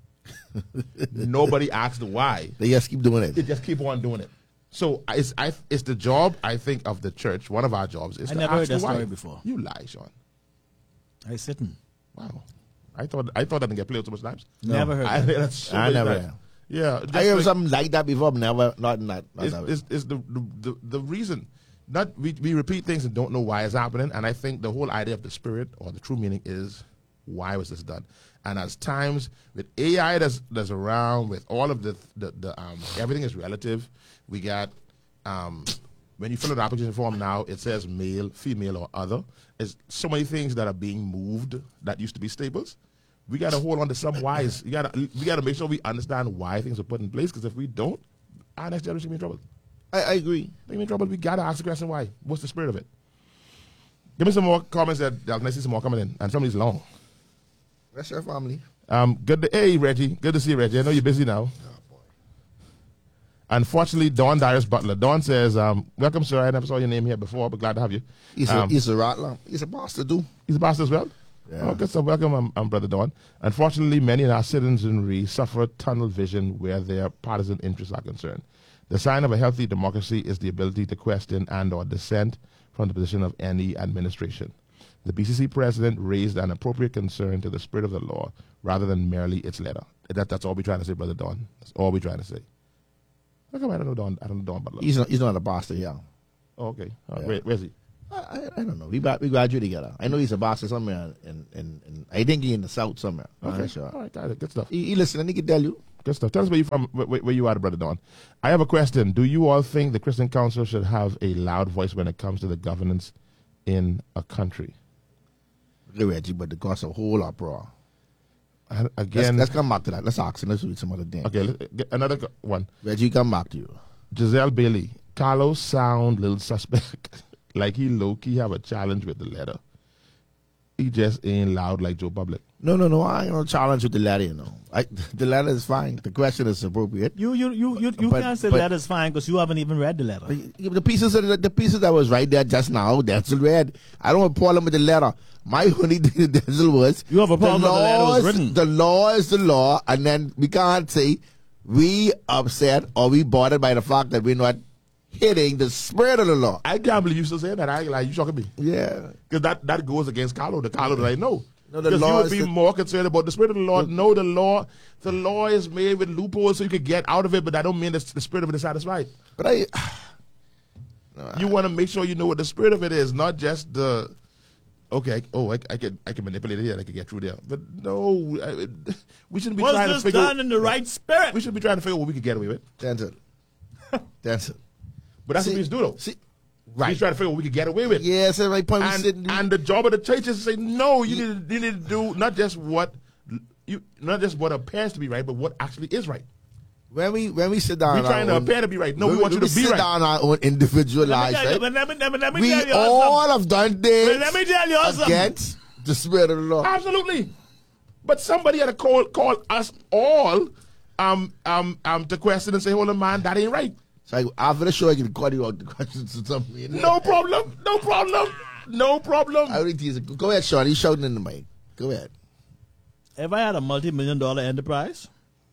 Nobody asked the why. They just keep doing They it. just keep on doing it. So it's I it's the job I think of the church. One of our jobs is I to never ask heard the that why. story before. You lie, Sean. I sitting. Wow. I thought I thought that didn't get played so much times. Never heard I, that. that's so I many never times. have. Yeah, just I heard like- something like that before, but never, not in that. Not is, that way. is, is the, the, the, the reason. Not we, we repeat things and don't know why it's happening. And I think the whole idea of the spirit or the true meaning is why was this done? And as times with A I that's that's around, with all of the the, the um everything is relative. We got um when you fill out the application form now, it says male, female, or other. There's so many things that are being moved that used to be staples. We got to hold on to some whys. You got to we got to make sure we understand why things are put in place. Because if we don't, our next generation will be in trouble. I, I agree. They in trouble. We gotta ask the question why. What's the spirit of it? Give me some more comments. That that I see some more coming in, and some of these long. That's your family. Um, good to hey Reggie. Good to see you, Reggie. I know you're busy now. Unfortunately, Dawn Darius Butler. Dawn says, um, "Welcome, sir. I never saw your name here before, but glad to have you." He's Um, a he's a rattler. He's a pastor too. He's a pastor as well? Yeah. Oh, good. So welcome, um, um, Brother Don. Unfortunately, many in our citizenry suffer tunnel vision where their partisan interests are concerned. The sign of a healthy democracy is the ability to question and or dissent from the position of any administration. The B C C president raised an appropriate concern to the spirit of the law rather than merely its letter. That, that's all we're trying to say, Brother Don. That's all we're trying to say. How come I don't know Don? I don't know Don Butler. He's not, he's not a pastor here. Oh, okay. Uh, Yeah. where, where's he? I, I, I don't know. We, gra- we graduated together. I know he's a pastor somewhere in, in, in I think he's in the south somewhere. I'm Okay. not sure. All right, got it. Good stuff. He, he listen and he can tell you. Good stuff. Tell us where you from. Where, where you are, brother Don. I have a question. Do you all think the Christian Council should have a loud voice when it comes to the governance in a country? Okay, Reggie, but the cost a whole uproar. And Let's, again, let's come back to that. Let's ask him. Let's read some other things. okay. Let, get another go- one. Reggie, come back to you. Giselle Bailey. Carlos sound little suspect. Like he low key have a challenge with the letter. He just ain't loud like Joe Public. No, no, no. I ain't no challenge with the letter, you know. I, the letter is fine. The question is appropriate. You you you you, you But- can't say but- letter's fine because you haven't even read the letter. The pieces of the, the pieces that was right there just now, that's read. I don't have a problem with the letter. My only thing that was You have a problem with the letter was written. The law is the law, and then we can't say we upset or we bothered by the fact that we're not hitting the spirit of the law. I can't believe you still saying that. I ain't like you shocking me. Yeah. Because that, that goes against Carlo, the Carlo that I know. No, the Because you law would is be the- more concerned about the spirit of the law. No, the law, the law is made with loopholes so you can get out of it, but that don't mean the, the spirit of it is satisfied. But I, You want to make sure you know what the spirit of it is, not just the. Okay, oh, I, I can I can manipulate it here. I can get through there, but no, I, we shouldn't be Was trying to this figure. done in the right spirit? We should be trying to figure out what we could get away with. that's it. That's it. But that's See- what we just do, though. See, Right. He's trying to figure out what we could get away with. yes, at my point, we and, sitting. and the job of the church is to say no. You need to, you need to do not just what you not just what appears to be right, but what actually is right. when we when we sit down, We're on trying to our own- appear to be right. No, we when want you to be sit right. down our own individual Let me lives, tell you- right? but let me- let me- let me We tell you all something. have done things Let me tell you something. against the spirit of the law. Absolutely. But somebody had to call call us all um um um to question and say, hold on, man, that ain't right. So I, after the show, I can call you out the questions to something. No problem. No problem. No problem. I already tease it. Go ahead, Sean. He's shouting in the mic. Go ahead. If I had a multi-million dollar enterprise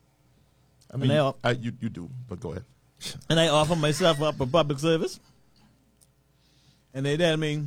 I mean, and I- uh, you you do, but go ahead. and I offer myself up for public service, and they tell me,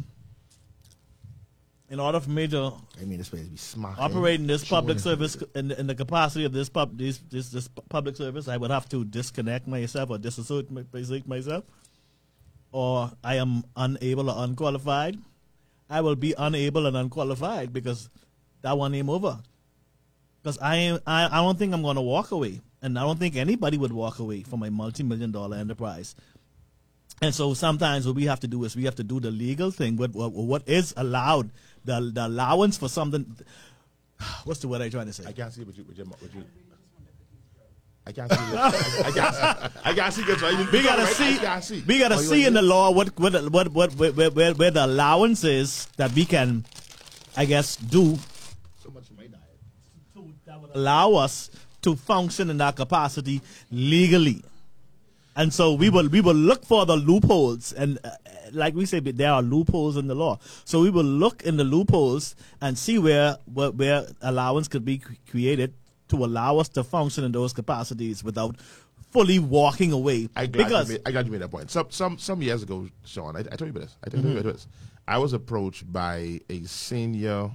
in order for me to I mean, this place be smart. operate in this public service, in the, in the capacity of this pub, this, this this public service, I would have to disconnect myself or disassociate my- disassociate myself, or I am unable or unqualified. I will be unable and unqualified because that one ain't over. Because I, am, I I don't think I'm going to walk away, and I don't think anybody would walk away from a multi-million dollar enterprise. And so sometimes what we have to do is we have to do the legal thing, what what, what is allowed, the the allowance for something. What's the word I'm trying to say? I can't see what you what you, what you I can't see. I, I can't. I can't see. That's right. We gotta right. see. I can't see. We gotta Oh, you see wanna in the do- law what what what what where, where, where, where the allowance is that we can, I guess, do So much for my diet. to, that would allow us to function in our capacity legally. And so we will we will look for the loopholes, and uh, like we say, there are loopholes in the law. So we will look in the loopholes and see where where, where allowance could be cre- created to allow us to function in those capacities without fully walking away. I glad because you made, I glad you made that point. Some some some years ago, Sean, I, I told you about this. I told you about this. I was approached by a senior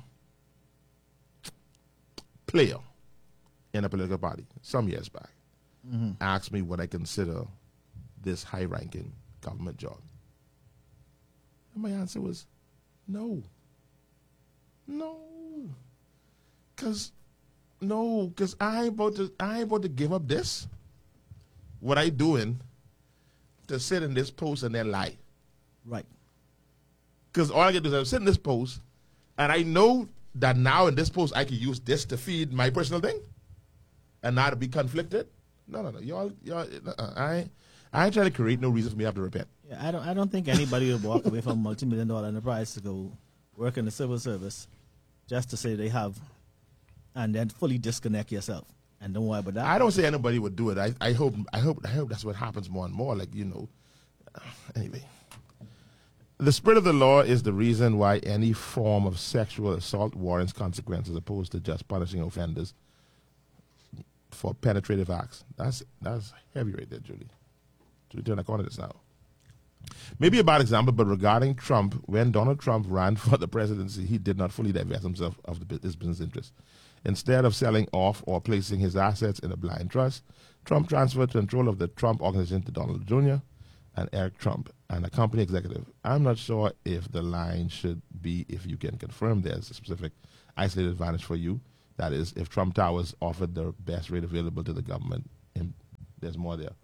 player in a political party some years back. Asked me what I consider this high-ranking government job, and my answer was, no, no, cause no, cause I ain't about to I ain't about to give up this. What I doing to sit in this post and then lie? right. Because all I get to do is sit in this post, and I know that now in this post I can use this to feed my personal thing, and not to be conflicted. No, no, no, y'all, y'all, uh, I, ain't, I ain't trying to create no reason for me to have to repent. Yeah, I don't. I don't think anybody would walk away from a multi-million dollar enterprise to go work in the civil service just to say they have, and then fully disconnect yourself and don't worry about that. I don't say anybody would do it. I, I hope, I hope, I hope that's what happens more and more. Like you know, anyway. The spirit of the law is the reason why any form of sexual assault warrants consequences, opposed to just punishing offenders for penetrative acts. That's that's heavy right there, Julie. Julie, turn the corner this now. Maybe a bad example, but regarding Trump, when Donald Trump ran for the presidency, he did not fully divest himself of the, his business interests. Instead of selling off or placing his assets in a blind trust, Trump transferred control of the Trump Organization to Donald Junior and Eric Trump and a company executive. I'm not sure if the line should be if you can confirm there's a specific isolated advantage for you. That is, if Trump Towers offered the best rate available to the government, and there's more there.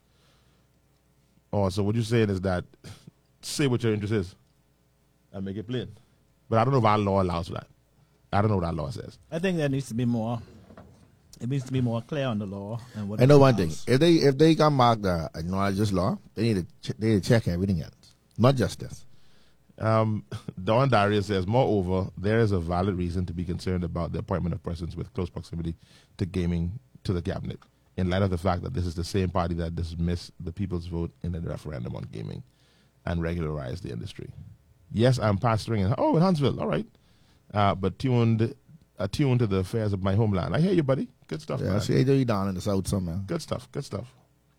Oh, so what you're saying is that say what your interest is and make it plain. But I don't know if our law allows for that. I don't know what our law says. I think there needs to be more. It needs to be more clear on the law. And what I know it one allows. thing. If they if they come back to acknowledge this law, they need to ch- they need to check everything else, not just this. Um, Don Darius says, moreover, there is a valid reason to be concerned about the appointment of persons with close proximity to gaming to the cabinet, in light of the fact that this is the same party that dismissed the people's vote in the referendum on gaming and regularized the industry. Yes, I'm pastoring in, oh, in Huntsville, all right. Uh, but tuned, attuned to the affairs of my homeland. I hear you, buddy. Good stuff, Yeah, I man. see they down in the south somewhere. Good stuff, good stuff.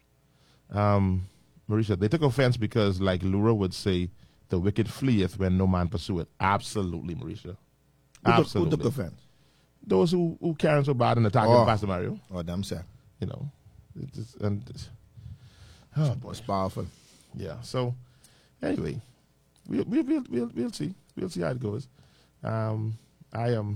Um, Marisha, they took offense because, like Lura would say, the wicked fleeth when no man pursueth. Absolutely, Marisha. Who took, Absolutely. who took offense? Those who, who carrying so bad and attacking Oh. Pastor Mario, Oh, them sir. you know. It's, it's, and it's, oh, boy. It's powerful. Yeah. So, anyway, we'll, we'll, we'll, we'll, we'll see. We'll see how it goes. Um, I am,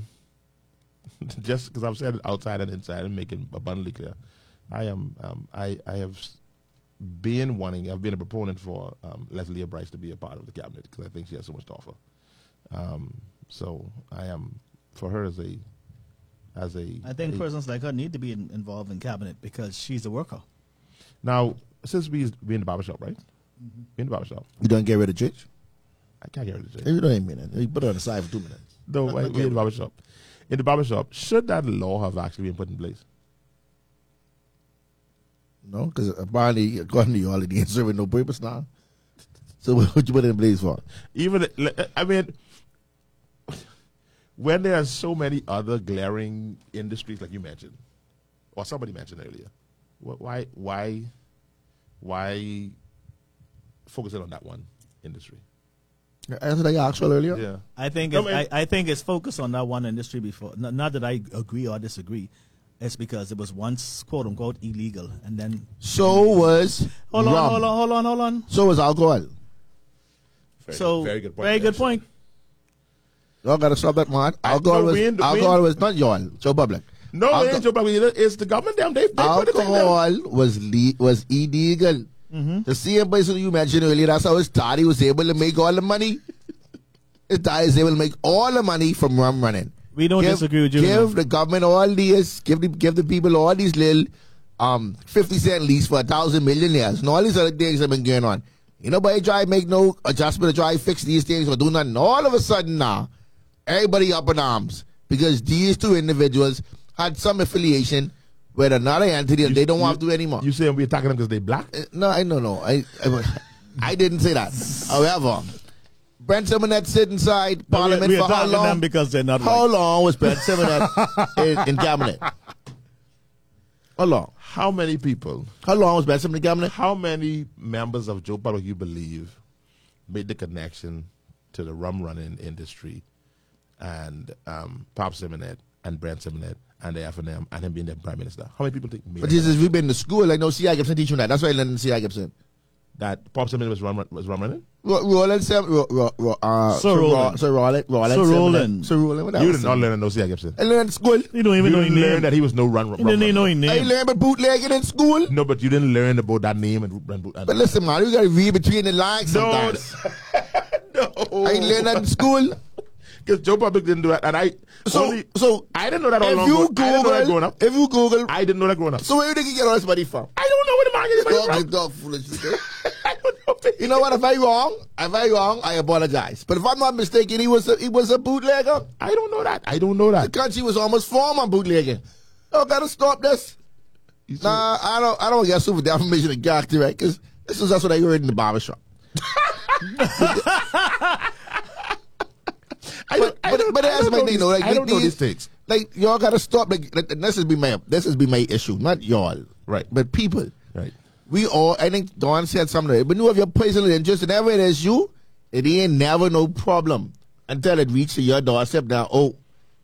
just because I've said it outside and inside and making abundantly clear, I am, um, I, I have been wanting, I've been a proponent for um, Leslie Bryce to be a part of the cabinet because I think she has so much to offer. Um, so I am, for her as a, as a. I think a, persons like her need to be in, involved in cabinet because she's a worker. Now, since we we in the barbershop, right? Mm-hmm. We in the barbershop. You don't get rid of church? I can't get rid of the If you don't even mean it, you put it on the side for two minutes. No, we in the barbershop. In the barbershop, should that law have actually been put in place? No, because apparently, according to you, all it ain't serving no purpose now. So what you put it in place for? Even, I mean, when there are so many other glaring industries like you mentioned, or somebody mentioned earlier, wh- why, why, why focus in on that one industry? That's what I asked you earlier. Yeah. I think No, it's, man. I, I think it's focused on that one industry before. Not, not that I agree or disagree. It's because it was once quote unquote illegal, and then So was hold on, rum. hold on, hold on, hold on. So was alcohol. Very, So very good point. Very good actually. point. Y'all got to stop that, man. I- Alcohol no, was we ain't- we alcohol ain't- was not y'all. Joe Public. No, Alco- it ain't Joe Biden either. It's the government. Them they, they put the thing down. Alcohol was le- was illegal. Mm-hmm. The same person you mentioned earlier, that's how his daddy was able to make all the money. His daddy was able to make all the money from rum running. We don't give, disagree with you. Give the government all these, give the, give the people all these little um, fifty cent lease for a thousand millionaires and all these other things that have been going on. Ain't nobody try to make no adjustment to try to fix these things or do nothing. All of a sudden now, everybody up in arms because these two individuals had some affiliation with another entity and You- they don't you- want to do anymore. You saying we attacking them because they black? Uh, No, I no no. I I, I didn't say that. However, Brent Simonet sit inside No, we- Parliament we for how attacking them long? because they're not How white. long was Brent Simonet in, in cabinet? How long? How many people, How long was Brent Simonet in cabinet? how many members of Joe Public you believe made the connection to the rum running industry and um, Pop Simonet and Brent Simonet and the F and M and him being the prime minister? How many people think made But that Jesus, we've been to school. I know C I Gibson teach me that. That's why I learned C I Gibson. that Pop Simonet was rum, was rum running? Ro- Roland, Sem- Ro- Ro- Ro- uh, Sir Ro- Roland. Sir Roland, Roland, Sir Simonet. Roland. Sir Roland. Whatever. You did not learn to know C I Gibson. I learned in school. You don't even You know his didn't learn name. that he was no run, rum You didn't even know runner. his I name. learned about bootlegging in school. No, but you didn't learn about that name and, and, and But listen, man, you gotta read between the lines no, sometimes. no. I ain't learned that in school. Because Joe Public didn't do that, and I So, only, so I didn't know that all if along. you I didn't know that growing Google, up. if you Google, I didn't know that growing up. so where do you think you get all this money from? I don't know where the market is Dog, money you from. dog foolish. I don't know. You know what? If I'm wrong, if I'm wrong, I apologize. But if I'm not mistaken, he was a, he was a bootlegger. I don't know that. I don't know The that. country was almost formed on bootlegging. Oh, gotta stop this. You see- Nah, I don't. I don't get super defamation of character, right? Because this is that's what I heard in the barbershop. I But don't- I but, don't- but I that's don't my know thing, these- though. Like, I don't know these- these things. Like y'all gotta stop. Like, like this has been my this has been my issue, not y'all. Right. But people. Right. We all, I think Don said something, but you have your personal interest in every issue, it ain't never no problem until it reaches your doorstep. Now, oh,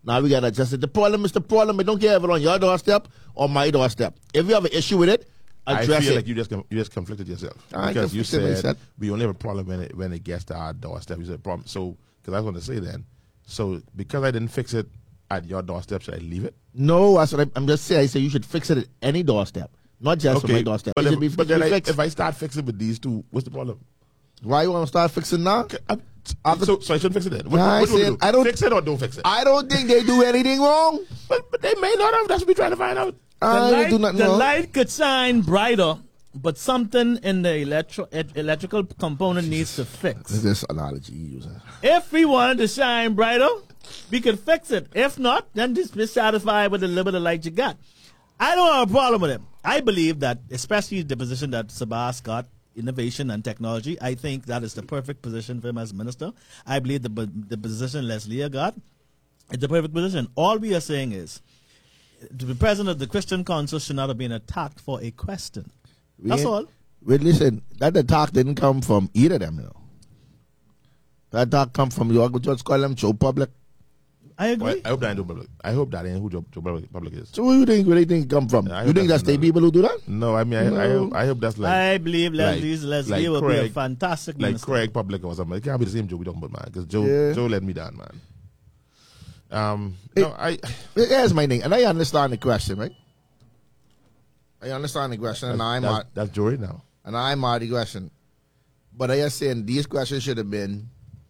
Now we gotta adjust it. The problem is the problem. I don't care if it's on your doorstep or my doorstep. If you have an issue with it, I address feel it. like you just com- you just conflicted yourself I because you conflicted said myself. we only have a problem when it when it gets to our doorstep. You said problem. So because I was going to say then, so because I didn't fix it at your doorstep, should I leave it? No, that's what I, I'm just saying. I say you should fix it at any doorstep, not just on my doorstep. But, It if, should be, but it then should be I, fixed. if I start fixing with these two, what's the problem? Why you want to start fixing now? I, After- so, so I shouldn't fix it then. What, Nah, I what do we said, do? I don't- fix it or don't fix it. I don't think they do anything wrong. but, but they may not have. That's what we're trying to find out. The, I light, do not the know. light could shine brighter, but something in the electro, e- electrical component needs to fix. This analogy you using. If we wanted to shine brighter, we could fix it. If not, then just be satisfied with the little bit of light you got. I don't have a problem with it. I believe that, especially the position that Sabas got, innovation and technology, I think that is the perfect position for him as minister. I believe the the position Leslie got is the perfect position. All we are saying is, the president of the Christian Council should not have been attacked for a question. We That's ain't- all. Well, listen, that attack didn't come from either of them, you know. That attack come from your just call them Joe Public. I Well, agree. I hope that ain't Joe Public. I hope that ain't who Joe, Joe Public, Public is. So who you think where you think it come from? Yeah, I you hope think that's that's the another- people who do that? No, I mean, I, I, No. hope, I hope that's like I believe Leslie's like Leslie will be a Craig- fantastic like minister. Craig Public or something. It can't be the same Joe we talking about, man. Because Joe, Yeah. Joe let me down, man. Um, It- no, I. Here's my thing, and I understand the question, right? I understand the question, and I'm that's, at, that's Joe right now. and I'm at the question. But I just saying these questions should have been.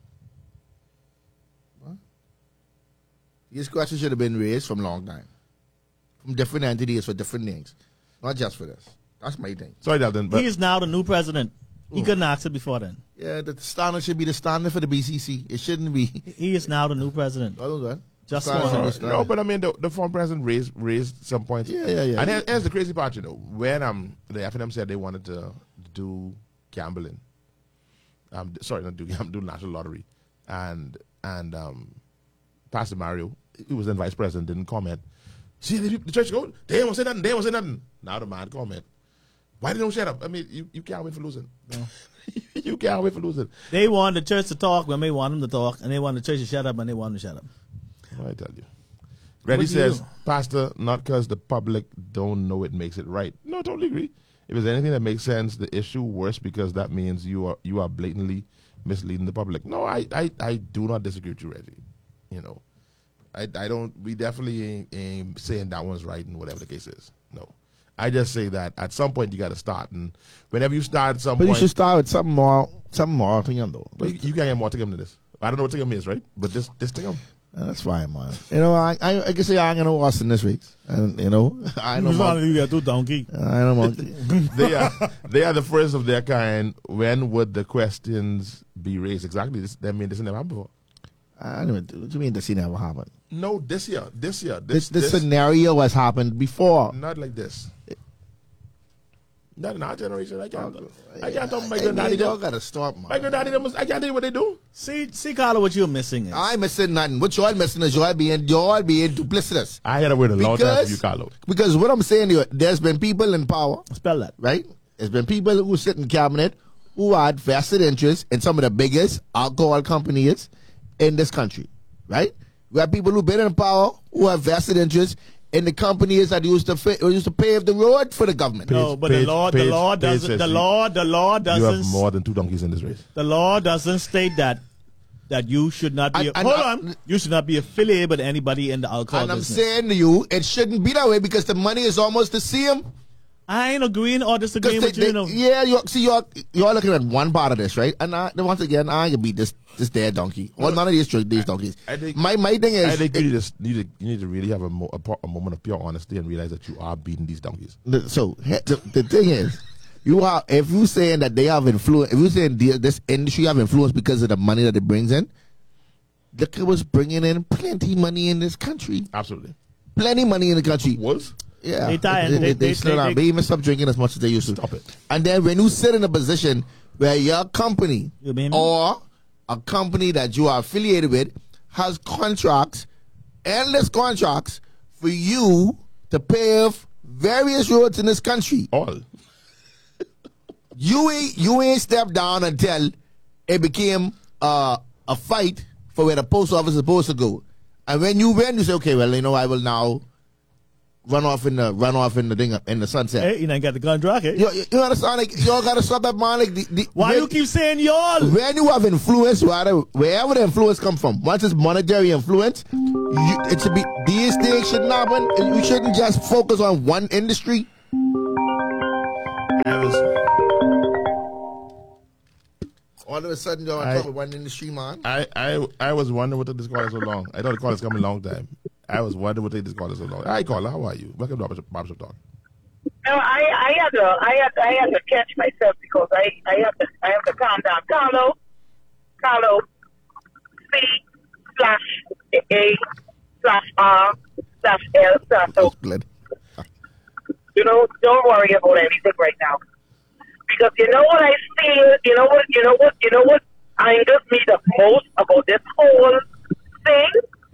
What? These questions should have been raised from long time, from different entities for different things, not just for this. That's my thing. Sorry, Dalton, but He is now the new president. He couldn't ask it before then. Yeah, the standard should be the standard for the B C C. It shouldn't be. He is now the new president. I don't know. Just Standard one. should be Uh, standard. no, but I mean the, the former president raised raised some points. Yeah, yeah, yeah. And here- here's the crazy part, you know, when um the F N M said they wanted to do gambling, um sorry not do gambling, do national lottery, and and um Pastor Mario, who was then vice president, didn't comment. See the, the church go, they ain't want to say nothing, they ain't want to say nothing. Now the man comment. Why they don't shut up? I mean, you, you can't win for losing. you can't win for losing. They want the church to talk when they want them to talk, and they want the church to shut up when they want them to shut up. I tell you. Reddy What do you says, do? Pastor, not because the public don't know it makes it right. No, I totally agree. If there's anything that makes sense, the issue worse because that means you are you are blatantly misleading the public. No, I, I, I do not disagree with you, Reggie. You know, I, I don't. We definitely ain't, ain't saying that one's right and whatever the case is. No, I just say that at some point you got to start, and whenever you start, at some But you point should start with something more, something more thing though. Well, you, you can't get more Tingum than this. I don't know what Tingum is, right? But this this Tingum. Uh, That's fine, man. You know, I I, I can say I ain't gonna watch in this week, and you know, I know my, you got two donkey. I know my, they are they are the first of their kind. When would the questions be raised? Exactly. This, I mean, this never happened before. I don't even, what do you mean this never happened? No, this year, this year, This this, this, this, scenario has happened before. not like this. Not in our generation. I can't. I I can't talk. My Hey, granddaddy. man, y'all them- gotta stop, My man. granddaddy. them was- I can't tell you what they do. See, see, Carla, what you're missing is I ain't missing nothing. What y'all missing is y'all being y'all being duplicitous. I had to wait a long time for Because- you, Carlo. Because what I'm saying to you, there's been people in power, spell that. right? There's been people who sit in cabinet who had vested interest in some of the biggest alcohol companies in this country, right? We have people who've been in power who have vested interest in the companies that used to fi- used to pave the road for the government. No, but the Page- law, the page- law page doesn't. says The you- law, the law You have doesn't. more than two donkeys in this race. The law doesn't state that that you should not be. And- and hold I- on, you should not be affiliated with anybody in the alcohol And I'm business. saying to you, it shouldn't be that way because the money is almost the same. I ain't agreeing or disagreeing They- with you. they- you know. Yeah, you see, you're you're looking at one part of this, right? And I, once again, I ain't gonna beat this this dead donkey. Well, none of these these donkeys. I think- my my thing is, I think you need to, need to you need to really have a, mo- a, po- a moment of pure honesty and realize that you are beating these donkeys. the- so he- the, the thing is, you are if you saying that they have influence, if you saying the, this industry have influence because of the money that it brings in, look, it was bringing in plenty money in this country, Absolutely. plenty money in the country. Was Yeah, They tie in. they, They- they, they- slow they- down. they- They even stop drinking as much as they used to. Stop it. And then when you sit in a position where your company You mean- or a company that you are affiliated with has contracts, endless contracts for you to pave various roads in this country, all. you ain't you ain't stepped down until it became uh, a fight for where the post office is supposed to go. And when you win, you say, okay, well, you know, I will now run off in the run off in the thing in the sunset. Hey, you ain't got the contract, eh? You, you, you understand? Like, y'all gotta stop that, man. Like, the, the, Why when, you keep saying y'all? when you have influence, wherever, wherever the influence come from, once it's monetary influence, you, it should be these things shouldn't happen. And you shouldn't just focus on one industry. I was, All of a sudden, you're on I- top of one industry, man. I, I, I was wondering what took this caller so long. I thought the caller's coming a long time. I was wondering what took this caller so long. Hi, caller. How are you? Welcome to Barbershop, Barbershop Talk. No, I, I had to, I had, I had to catch myself because I, I have to, I have to calm down. Carlo, Carlo, C slash A slash R slash L slash O. Blood. You know, don't worry about anything right now. Because you know what I feel, you know what, you know what, you know what angers me the most about this whole thing?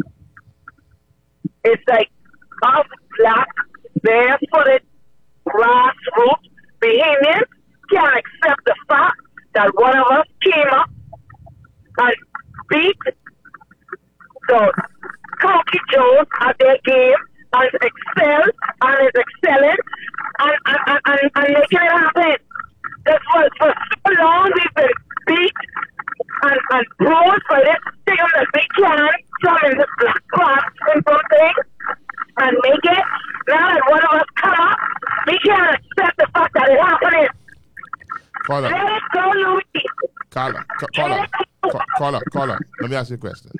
It's like us black, barefooted, grassroots Bahamians can't accept the fact that one of us came up and beat the County Jones at their game and excelled and is excelling and, and, and, and, and making it happen. That's what for so long we've been beat and, and bruised by this thing that we can come in this black class and something and make it. Now that one of us come up, we can't accept the fact that it happening. Caller. Let it go, Louis. Caller. ca- Caller. ca- Caller. Caller. Let me ask you a question.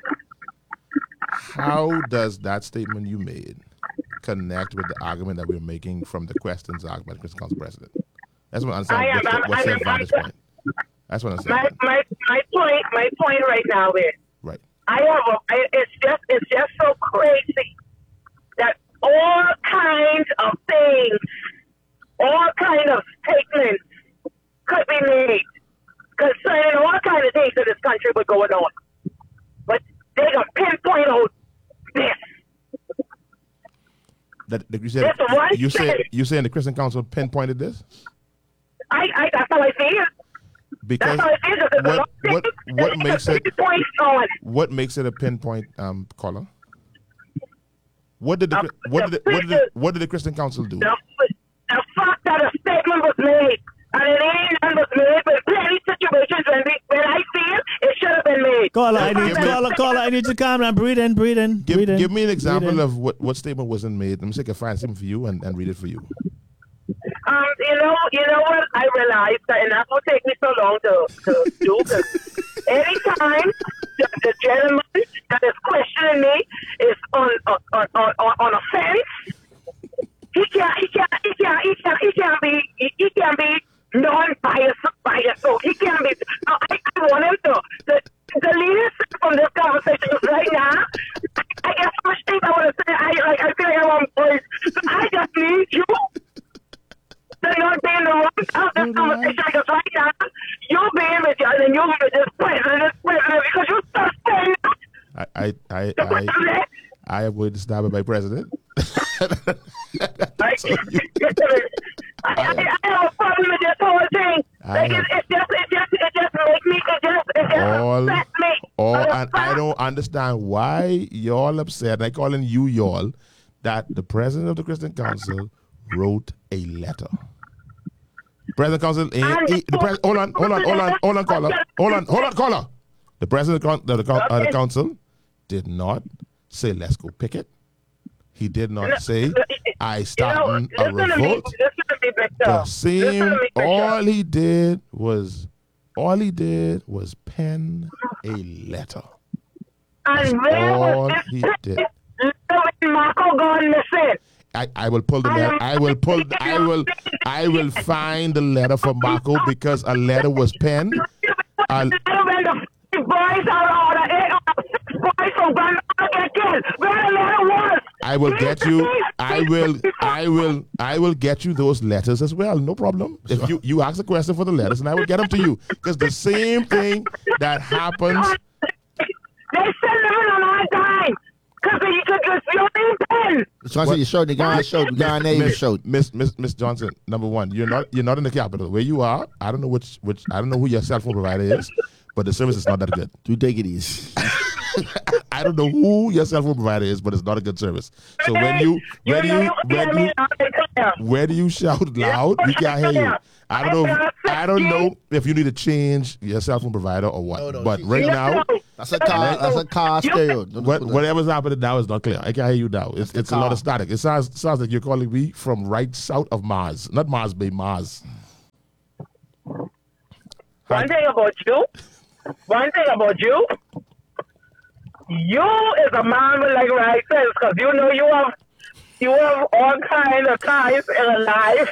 How does that statement you made connect with the argument that we're making from the questions asked by the Christian Council President? That's what I understand. I am- What's, the- I'm- what's I'm- the vantage I'm- point? That's what I'm My, saying. my, my point, my point right now is, Right. I have a, I, it's just, it's just so crazy that all kinds of things, all kind of statements could be made concerning all kinds of things in this country were going on. But they can pinpoint out this. That, that you said That's one you said thing. you saying the Christian Council pinpointed this I, I, that's how I feel. because That's how I feel. There's a what lot of what things what that makes can it pinpoint on. what makes it a pinpoint um caller? What did the Um, what did the, the what did the, what did the Christian Council do? The, the fact that a statement was made and it ain't none was made, but plenty situations when, we, when I feel it should have been made. Caller, I The need fact that caller, a caller, I need to calm down. Breathe in, breathe in, Give, breathe in. give me an breathe example in. of what, what statement wasn't made. Let me see if I can find something for you and, and read it for you. Um, you know, you know what I realized, that, and that's what take me so long to, to do. Because anytime the, the gentleman that is questioning me is on on on, on, on a fence, he can't, he can't, he can't, he can't, he can't be, he, he can't be non-biased, biased. So he can't be. I, I want him to. The, the leadership from this conversation is right now. I guess first thing I want to say, I like, I feel like I want voice. So I just need you. They're not being the wrong part of this conversation because right now you're being with you and you're with this president, this president because you start saying I I I the I, president. I am going to stop it by president. Like, So you- I, I, I have a problem with this whole thing. I Like, have- it, it just, it just, it just makes me, it just, it just all, upsets me. all, But and it's I not- don't understand why y'all upset. I calling you y'all that the president of the Christian Council wrote a letter. President Council, ain't, he, the pres, hold on, hold on, hold on, hold on, caller, hold on, hold on, caller. The president of the, coun- uh, the council did not say let's go picket. He did not say I starting you a know, listen to me, revolt. listen to me, Victor. The Listen same, to me, Victor. all he did was, all he did was pen a letter. And where all was he this did. when Marco gone missing? I, I will pull the letter. I will pull. I will. I will find the letter for Marco because a letter was penned. I'll- When the boys are all the eight or six boys from Ghana get killed, where the letter was? I will get you. I will. I will. I will get you those letters as well. No problem. If you you ask a question for the letters, and I will get them to you because the same thing that happens. They send them in on our time. Because you could just your name pen. So I said you showed the guy showed the guy name you Miss, showed. Miss Miss Miss Johnson, number one, you're not you're not in the capital. Where you are, I don't know which which I don't know who your cell phone provider is, but the service is not that good. Do take it easy. I don't know who your cell phone provider is, but it's not a good service. So when you You when know you you when hear me you loud and clear. when you shout loud, we can't hear you. I don't know. I don't know if you need to change your cell phone provider or what. No, no, but she- right No, now, no. That's a car. That's a car stereo. Don't what, put that. whatever's happening now is not clear. I can't hear you now. It's, it's a lot car. of static. It sounds sounds like you're calling me from right south of Mars, not Mars Bay, Mars. One thing about you, one thing about you, you is a man with like right sense, because you know you have you have all kind of ties in life.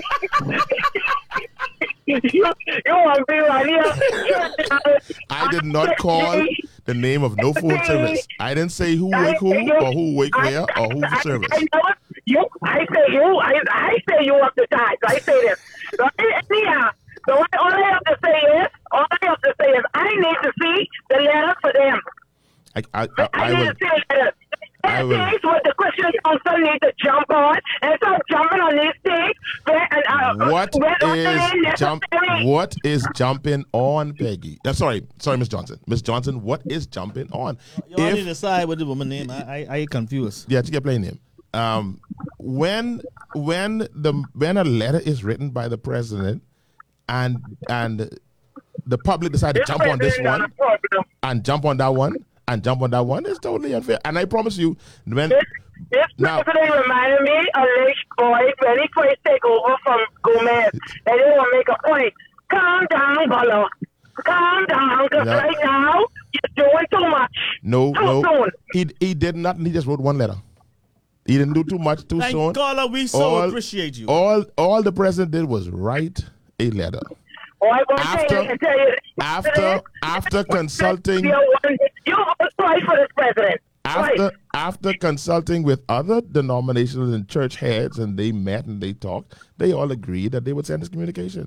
you you want to be right here. I did not call the name of no phone service. I didn't say who wake who or who wake where or who for service. I, I know it. You, I say you, I, I say you up the ties. I say this. So, yeah. So what, all I have to say is, all I have to say is, I need to see the letter for them. I, I, I, I, I need will. to see the letter. I That will. things what the Christian Council need to jump on and start jumping on these things. Where, and, uh, What where the name is jump? necessary. What is jumping on, Peggy? Uh, sorry, sorry, Miss Johnson. Miss Johnson, what is jumping on? You want to If decide what the woman name? I, I, I confused. yeah, to get plain name. Um, when when the when a letter is written by the president, and and the public decide to This jump on this president one got a problem. and jump on that one and jump on that one, it's totally unfair. And I promise you, when This, this Now- president reminded me of Lake Boyd when he first take over from Gomez. And they will make a point. Calm down, Bolo. Calm down, because Yeah. right now, you're doing too much. no Too no soon. he he did nothing. He just wrote one letter. He didn't do too much too Thank soon. God, we so All- appreciate you. All all the president did was write a letter. Oh, I want After- to tell you, I can tell you. After after consulting You vote twice for this president. after Twice. after consulting with other denominations and church heads, and they met and they talked, they all agreed that they would send this communication.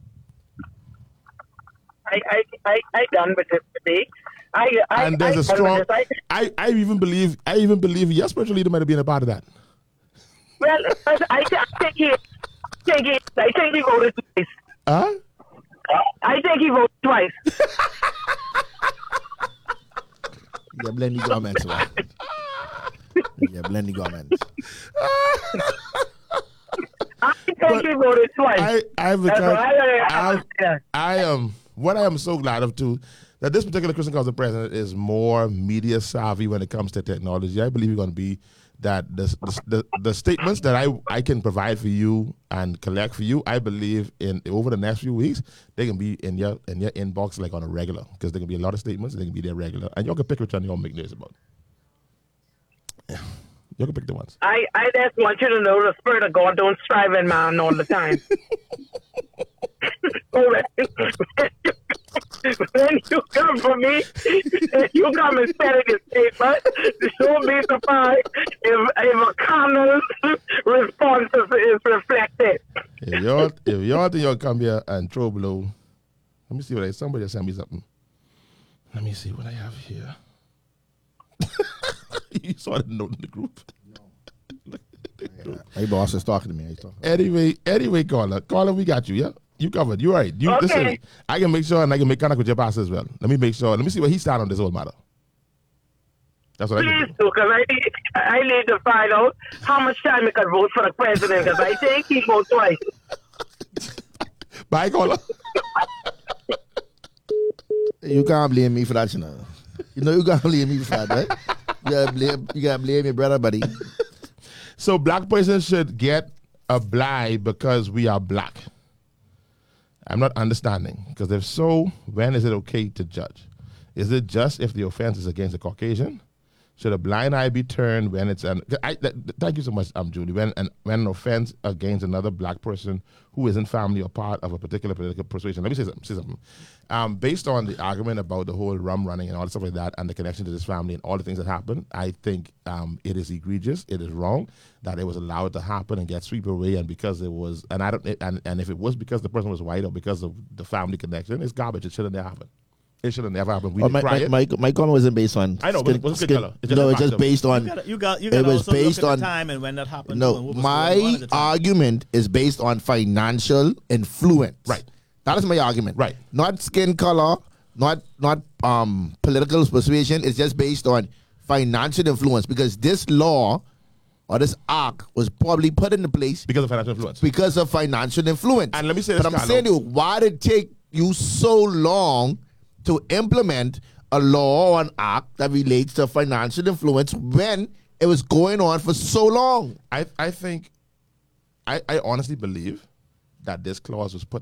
I, I, I, I done with this today. I, I, And there's I a done strong. with this. I, I, I even believe I even believe your spiritual leader might have been a part of that. well, I, I, I think he, think he, I think he voted twice. Huh? I think he voted twice. Yeah, blend the comments, man. Yeah, blend the comments. I think But he voted twice. I I've That's become, what I, I, I've, I, I am what I am so glad of too, that this particular Christian Council president is more media savvy when it comes to technology. I believe he's going to be that the, the the the statements that I I can provide for you and collect for you. I believe in over the next few weeks they can be in your in your inbox like on a regular, because there can be a lot of statements and they can be there regular, and y'all can pick which one y'all make news about. Yeah. You can pick the ones. I, I just want you to know the Spirit of God don't strive in man all the time. When you come for me, you come and set it in paper. Don't be surprised if, if a carnal response is, is reflected. If y'all if y'all think y'all come here and throw blow, let me see what I somebody just sent me something. Let me see what I have here. You saw the note in the group. My boss is talking to me. He's talking. Anyway, anyway, caller, caller, we got you. Yeah, you covered. You all right? You Okay. listen. I can make sure, and I can make contact with your pastor as well. Let me make sure. Let me see where he stand on this whole matter. That's what I Please can do. do, because I, need- I need to find out how much time I can vote for the president, because I think he voted twice. Bye, caller. You can't blame me for that, you know. You know you can't blame me for that, right? You gotta blame, you gotta blame your brother, buddy. So black persons should get a blind because we are black. I'm not understanding, because if so, when is it okay to judge? Is it just if the offense is against a Caucasian? Should a blind eye be turned when it's an? I, th- thank you so much, um, Julie. When an when an offense against another black person who isn't family or part of a particular political persuasion. Let me say something. Say something. Um, based on the argument about the whole rum running and all the stuff like that, and the connection to this family and all the things that happened, I think um, it is egregious. It is wrong that it was allowed to happen and get swept away. And because it was, and I don't, and, and if it was because the person was white or because of the family connection, it's garbage. It shouldn't have happened. It should have never happened. We Oh, did my, cry my, it. my, my comment wasn't based on. I know, but it wasn't skin color. It's just no, a it's just fact of- based on. You got you got you It got was also based look at on- the time and when that happened. and No, what was going on my at the time. argument is based on financial influence. Right. That is my argument. Right. Not skin color, not not um political persuasion. It's just based on financial influence because this law or this act was probably put into place Because of financial influence. because of financial influence. And let me say but this, I'm Carlo. saying to you, why did it take you so long to implement a law or an act that relates to financial influence when it was going on for so long? I, I think, I, I honestly believe that this clause was put